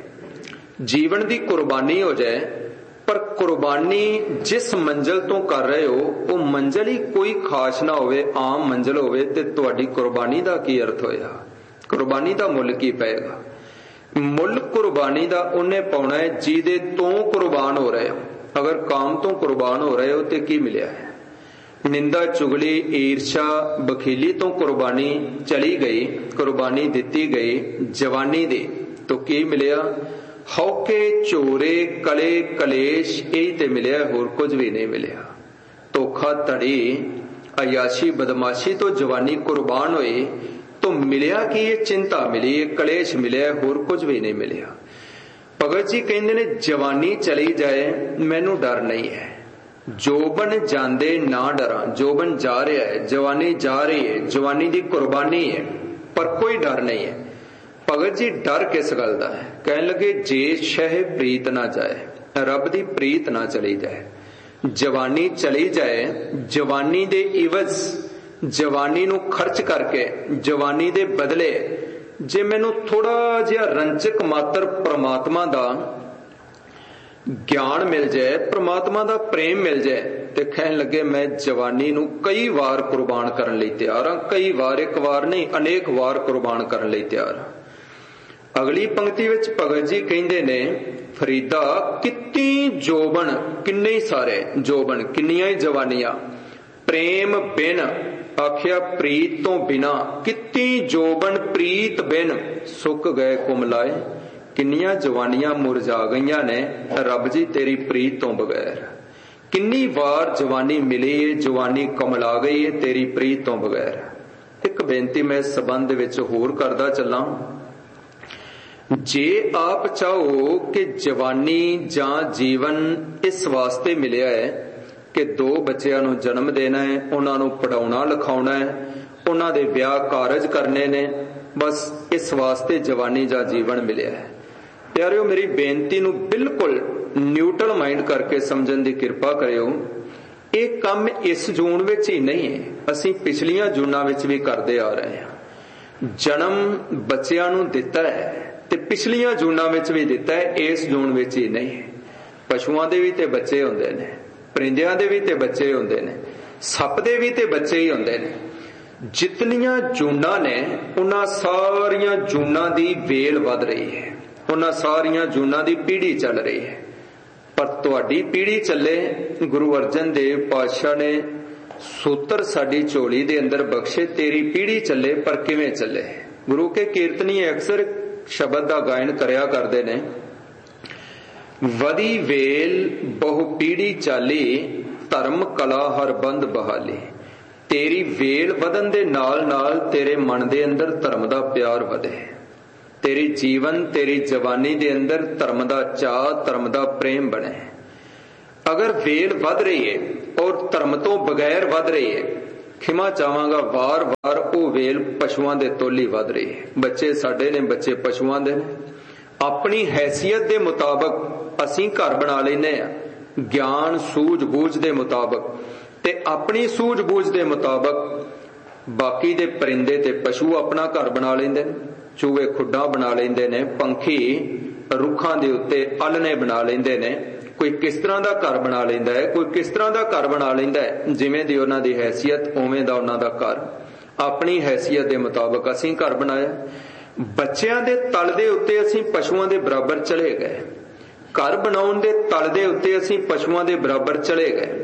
जीवन की कुर्बानी हो जाए, पर कुर्बानी जिस मंजिल तो कर रहे हो वो मंजिल ही कोई खास ना होवे, आम मंजिल होवे, ते तुहाडी कुर्बानी का की अर्थ होया? कुर्बानी का मुल की पेगा? मुल कुर्बानी का उन्हें पाउना है जिहदे तो कुर्बान हो रहे हो। अगर काम तो कुर्बान हो रहे हो तो की मिलिया है? निंदा चुगली ईर्षा बखीली तो कुर्बानी चली गई, कुर्बानी दिती गई जवानी दी, तो की मिलिया? हौके चोरे कले कलेश यही ते मिलिया, होर कुछ भी नहीं मिलिया। धोखा धड़ी अयाशी बदमाशी तो जवानी कुर्बान हुई, तो मिलिया कि ये चिंता मिली, ये कलेश मिलिया, होर कुछ भी नहीं मिलिया। भगत जी कहते ने जवानी चली जाए मैनू डर नहीं है, जोबन जांदे ना डरा। जोबन जा रहा है, जवानी जा रही है, जवानी की कुर्बानी है, पर कोई डर नहीं है। भगत जी डर किस गल दा है? कहने लगे जे शह प्रीत ना जाए, रब दी प्रीत ना चली जाए। जवानी चली जाए, जवानी दे इवज जवानी नू खर्च करके जवानी दे बदले जे मैनू थोड़ा जिहा रंचक मात्र परमात्मा दा ज्ञान मिल जाए, परमात्मा दा प्रेम मिल जाए, ते कहन लगे मैं जवानी नू कई वार कुर्बान करन लई तैयार हां। कई वार, एक वार नहीं, अनेक वार कुर्बान करन लई तैयार हां। अगली पंक्ति विच भगत जी कहंदे ने फरीदा कितनी जोबन, किन्ने ही सारे जोबन, किन्नियां ही जवानियां, प्रेम बिन आखिया प्रीत तो बिना, कितनी जोबन प्रीत बिन सुक गए कुमलाए। किन्नियां जवानियां मुरझा गईयां ने रब जी तेरी प्रीत तो बगैर। किन्नी वार जवानी मिली है, जवानी कमला गई है तेरी प्रीत तो बगैर। एक बेनती मैं इस संबंध विच होर करदा चलां, जे आप चाहो कि जवानी जां जीवन इस वास्ते मिलिया है कि दो बच्चों नूं जन्म देना है, उन्हां नूं पढ़ाउणा लिखाउणा है, उन्हां दे ब्याह कारज करने ने, बस इस वास्ते जवानी जां जीवन मिलिया है। प्यारिओ मेरी बेनती नूं बिल्कुल न्यूट्रल माइंड करके समझण दी किरपा करियो। ਇਹ ਕੰਮ इस जून विच ही नहीं है, असीं पिछलियां जूनां विच भी करदे आ रहे हैं। जन्म बच्चिਆਂ ਨੂੰ ਦਿੱਤਾ है ते पिछलियां जूनां विच भी ਦਿੱਤਾ है, इस जून विच ही नहीं। पशुआं दे भी ते बच्चे हुंदे ने, परिंदियां दे भी ते बच्चे हुंदे ने, सप दे भी ते बच्चे ही हुंदे ने। जितनियां जूनां ने उन्हां सारियां जूनां दी वेल वध रही है, उन्हां सारियां जूनां दी पीढ़ी चल रही है। पर तुहाडी पीढ़ी चले, गुरु अर्जन देव पातशाह ने सूत्र साडी झोली दे अंदर बख्शे, तेरी पीढ़ी चले, पर किवें चले? गुरु के कीर्तनी अक्सर शब्द दा गायन करया करदे ने, वदी वेल बहु पीढ़ी चाली, धर्म कला हर बंद बहाली। तेरी वेल वधन दे नाल नाल तेरे मन दे अंदर धर्म दा प्यार वधे। तेरी जीवन तेरी जवानी दे अंदर धर्म दा चाह धर्म दा प्रेम बने। अगर वेल वध रही है और धर्म तो बगैर वध रही है, खिमा चाहांगा वार वार वो वेल पशुआं दे तोली वध रही है। बच्चे साडे ने, बच्चे पशुआं दे ने। अपनी हैसियत दे मुताबक असीं घर बना लैने आ, ज्ञान सूझ बूझ दे मुताबक, ते अपनी सूझ बूझ दे मुताबक बाकी दे परिंदे ते पशु अपना घर बना लेंदे ने। चूहे खुड्डां बना लेंदे ने, पंखी रुखां दे उत्ते आलने बना लेंदे ने। कोई किस तरह दा घर बना लेंदा है, कोई किस तरह दा घर बना लेंदा है, जिवें दी उन्हां दी हैसियत उवें दा उन्हां दा घर। अपनी हैसियत दे मुताबक असीं घर बनाया। बच्चियां दे तल दे उत्ते असीं पशुआं दे बराबर चले गए। घर बनाउण दे तल दे उत्ते असीं पशुआं दे बराबर चले गए।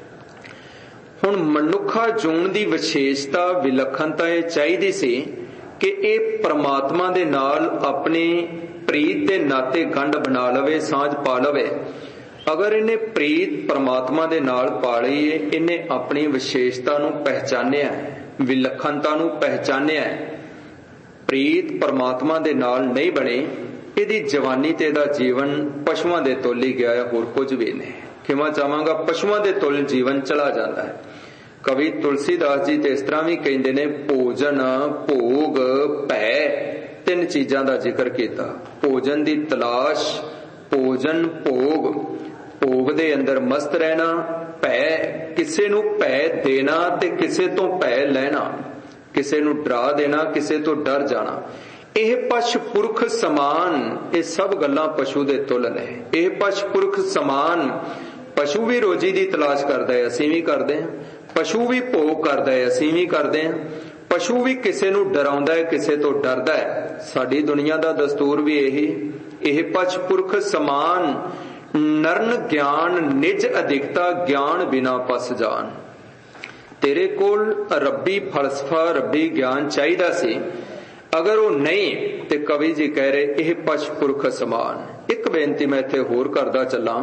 हुण मनुखा जूण दी विशेषता विलखणता ये चाहिदी सी कि ये परमात्मा दे नाल अपनी प्रीत दे नाते गंढ बना लवे, सांझ पा लवे। अगर इन्हें प्रीत परमात्मा दे नाल पा लई है, इन्हें अपनी विशेषता नूं पहचानिया है, विलखणता नूं पहचानिया है। प्रीत परमात्मा दे नाल नहीं बनी, इहदी जवानी ते दा जीवन पशुआं दे तोली गया है, होर कुछ भी नहीं। खिमा चाहांगा पशुआं दे तुल जीवन चला जाता है। कवि तुलसीदास जी ते इस तरह भी कहते ने, भोजन भोग भै तीन चीजां दा जिक्र किया। भोजन दी तलाश, भोजन भोग, भोग दे अंदर मस्त रहना, भै किसे नूं भै देना ते किसे तो भै लेना, किसे नूं डरा देना, किसे तो डर जाना। यह पश पुरख समान, ये सब गल्लां पशु दे तुल ने। यह पश पुरख समान, पशु भी रोजी दी तलाश करदा है, असीं भी करदे हां। पशु भी भोग करदा है, असीं भी करदे हां। पशु भी किसे नूं डराउंदा है, किसे तो डरदा है। साडी दुनिया दा दस्तूर भी यही। यह पश पुरख समान, नरन ज्ञान निज अधिकता, ज्ञान बिना पस जान। तेरे कोल रब्बी फलसफा रब्बी ज्ञान चाहिदा सी, अगर वो नहीं ते कवि जी कह रहे यह पश पुरख समान। एक बेनती मैं इत्थे होर करदा चलां,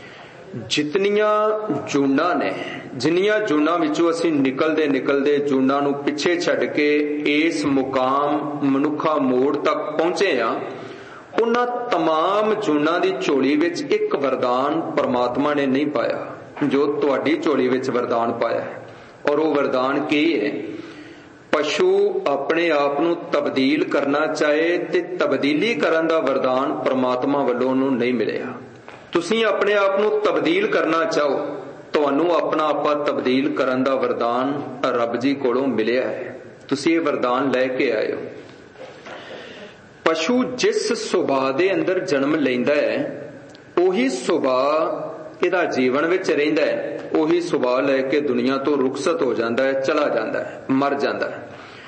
जितनियां जूना ने, जिन्नियां जूना विचों असीं निकलदे निकलदे जूना नूं पिछे छड्ड के इस मुकाम मनुखा मोड़ तक पहुंचे आ, उन्हां तमाम जूना दी झोली विच एक वरदान परमात्मा ने नहीं पाया जो तुहाडी झोली विच वरदान पाया है। और वो वरदान की है? पशु अपने आप नूं तब्दील करना चाहे ते तब्दीली करन दा वरदान परमात्मा वल्लों नूं नहीं मिलिया। तुसीं अपने आप नूं तब्दील करना चाहो, तुहानूं अपना आपा तब्दील करन दा वरदान रब जी कोलों मिलिया है। तुसीं ये वरदान लैके आए हो। पशु जिस सुभाਅ दे अंदर जन्म लैंदा है, उही सुभाਅ इहदा जीवन विच रहिंदा है, उही सुभाਅ लैके दुनिया तो रुखसत हो जाता है, चला जाता है, मर जाता है।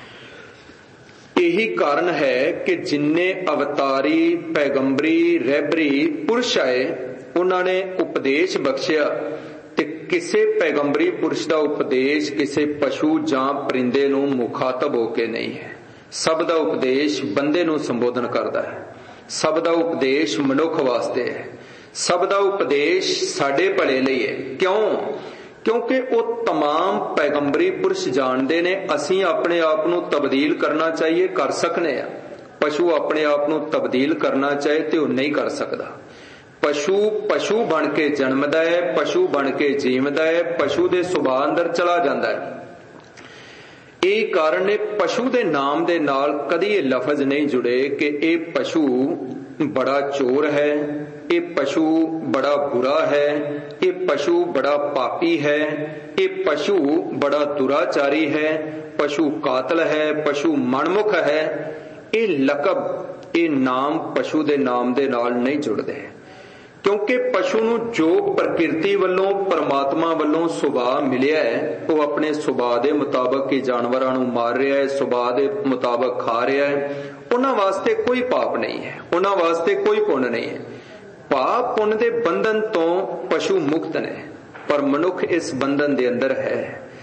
यही कारण है कि जिन्ने अवतारी पैगंबरी रहबरी पुरुष आए, उन्होंने उपदेश बख्शिया ते किसे पैगंबरी पुरुष का उपदेश किसे पशु जां परिंदे नूं मुखातब होके नहीं है। सब दा उपदेश बंदे नूं संबोधन करता है, सब दा उपदेश मनुख वास्ते है, सब दा उपदेश साडे भले लई है। क्यों? क्योंकि वो तमाम पैगंबरी पुरुष जानते ने असीं अपने आप नूं तब्दील करना चाहिए, कर सकने आ। पशु अपने आप नूं तब्दील करना चाहे तो नहीं कर सकता। पशु पशु बन के जन्मदा है, पशु बन के जीवदा है, पशु दे सुभाਅ अंदर चला जाता है। यही कारण है पशु दे नाम दे नाल कदी ये लफज नहीं जुड़े कि ये पशु बड़ा चोर है, ये पशु बड़ा बुरा है, ये पशु बड़ा पापी है, ये पशु बड़ा दुराचारी है, पशु कातल है, पशु मनमुख है। ये लकब, ये नाम पशु दे नाम दे नाल नहीं जुड़दे, क्योंकि पशु नूं जो प्रकृति वालों परमात्मा वालों सुभाਅ मिलिया है, वो अपने सुभाਅ दे मुताबक ही जानवरां नूं मार रहा है, सुभाਅ दे मुताबक खा रहा है। उन्हां वास्ते कोई पाप नहीं है, उन्हां वास्ते कोई पुण्य नहीं है। पाप पुण्य दे बंधन तो पशु मुक्त ने, पर मनुख इस बंधन दे अंदर है।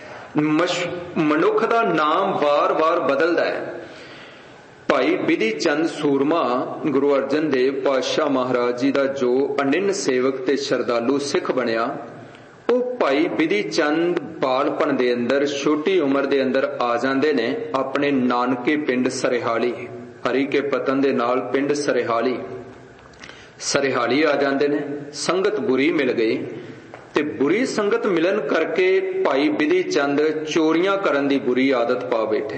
मनुख दा नाम वार वार बदलदा है। भाई बिधि चंद सूरमा गुरु अर्जन देव पातशाह महाराज जी का जो अनिन्न सेवक ते श्रद्धालु सिख बनया, वो भाई बिधि चंद ਬਾਲਪਨ ਦੇ ਅੰਦਰ ਛੋਟੀ ਉਮਰ ਦੇ ਅੰਦਰ ਆ ਜਾਂਦੇ ਨੇ ਆਪਣੇ ਨਾਨਕੇ ਪਿੰਡ ਸਰਹਾਲੀ। ਹਰੀ ਕੇ ਪਤਨ ਦੇ ਨਾਲ ਪਿੰਡ ਸਰਹਾਲੀ ਸਰਹਾਲੀ ਆ ਜਾਂਦੇ ਨੇ। ਸੰਗਤ ਬੁਰੀ ਮਿਲ ਗਈ ਤੇ ਬੁਰੀ ਸੰਗਤ ਮਿਲਣ ਕਰਕੇ ਭਾਈ ਬਿਧੀ ਚੰਦ ਚੋਰੀਆਂ ਕਰਨ ਦੀ ਬੁਰੀ ਆਦਤ ਪਾ ਬੈਠੇ।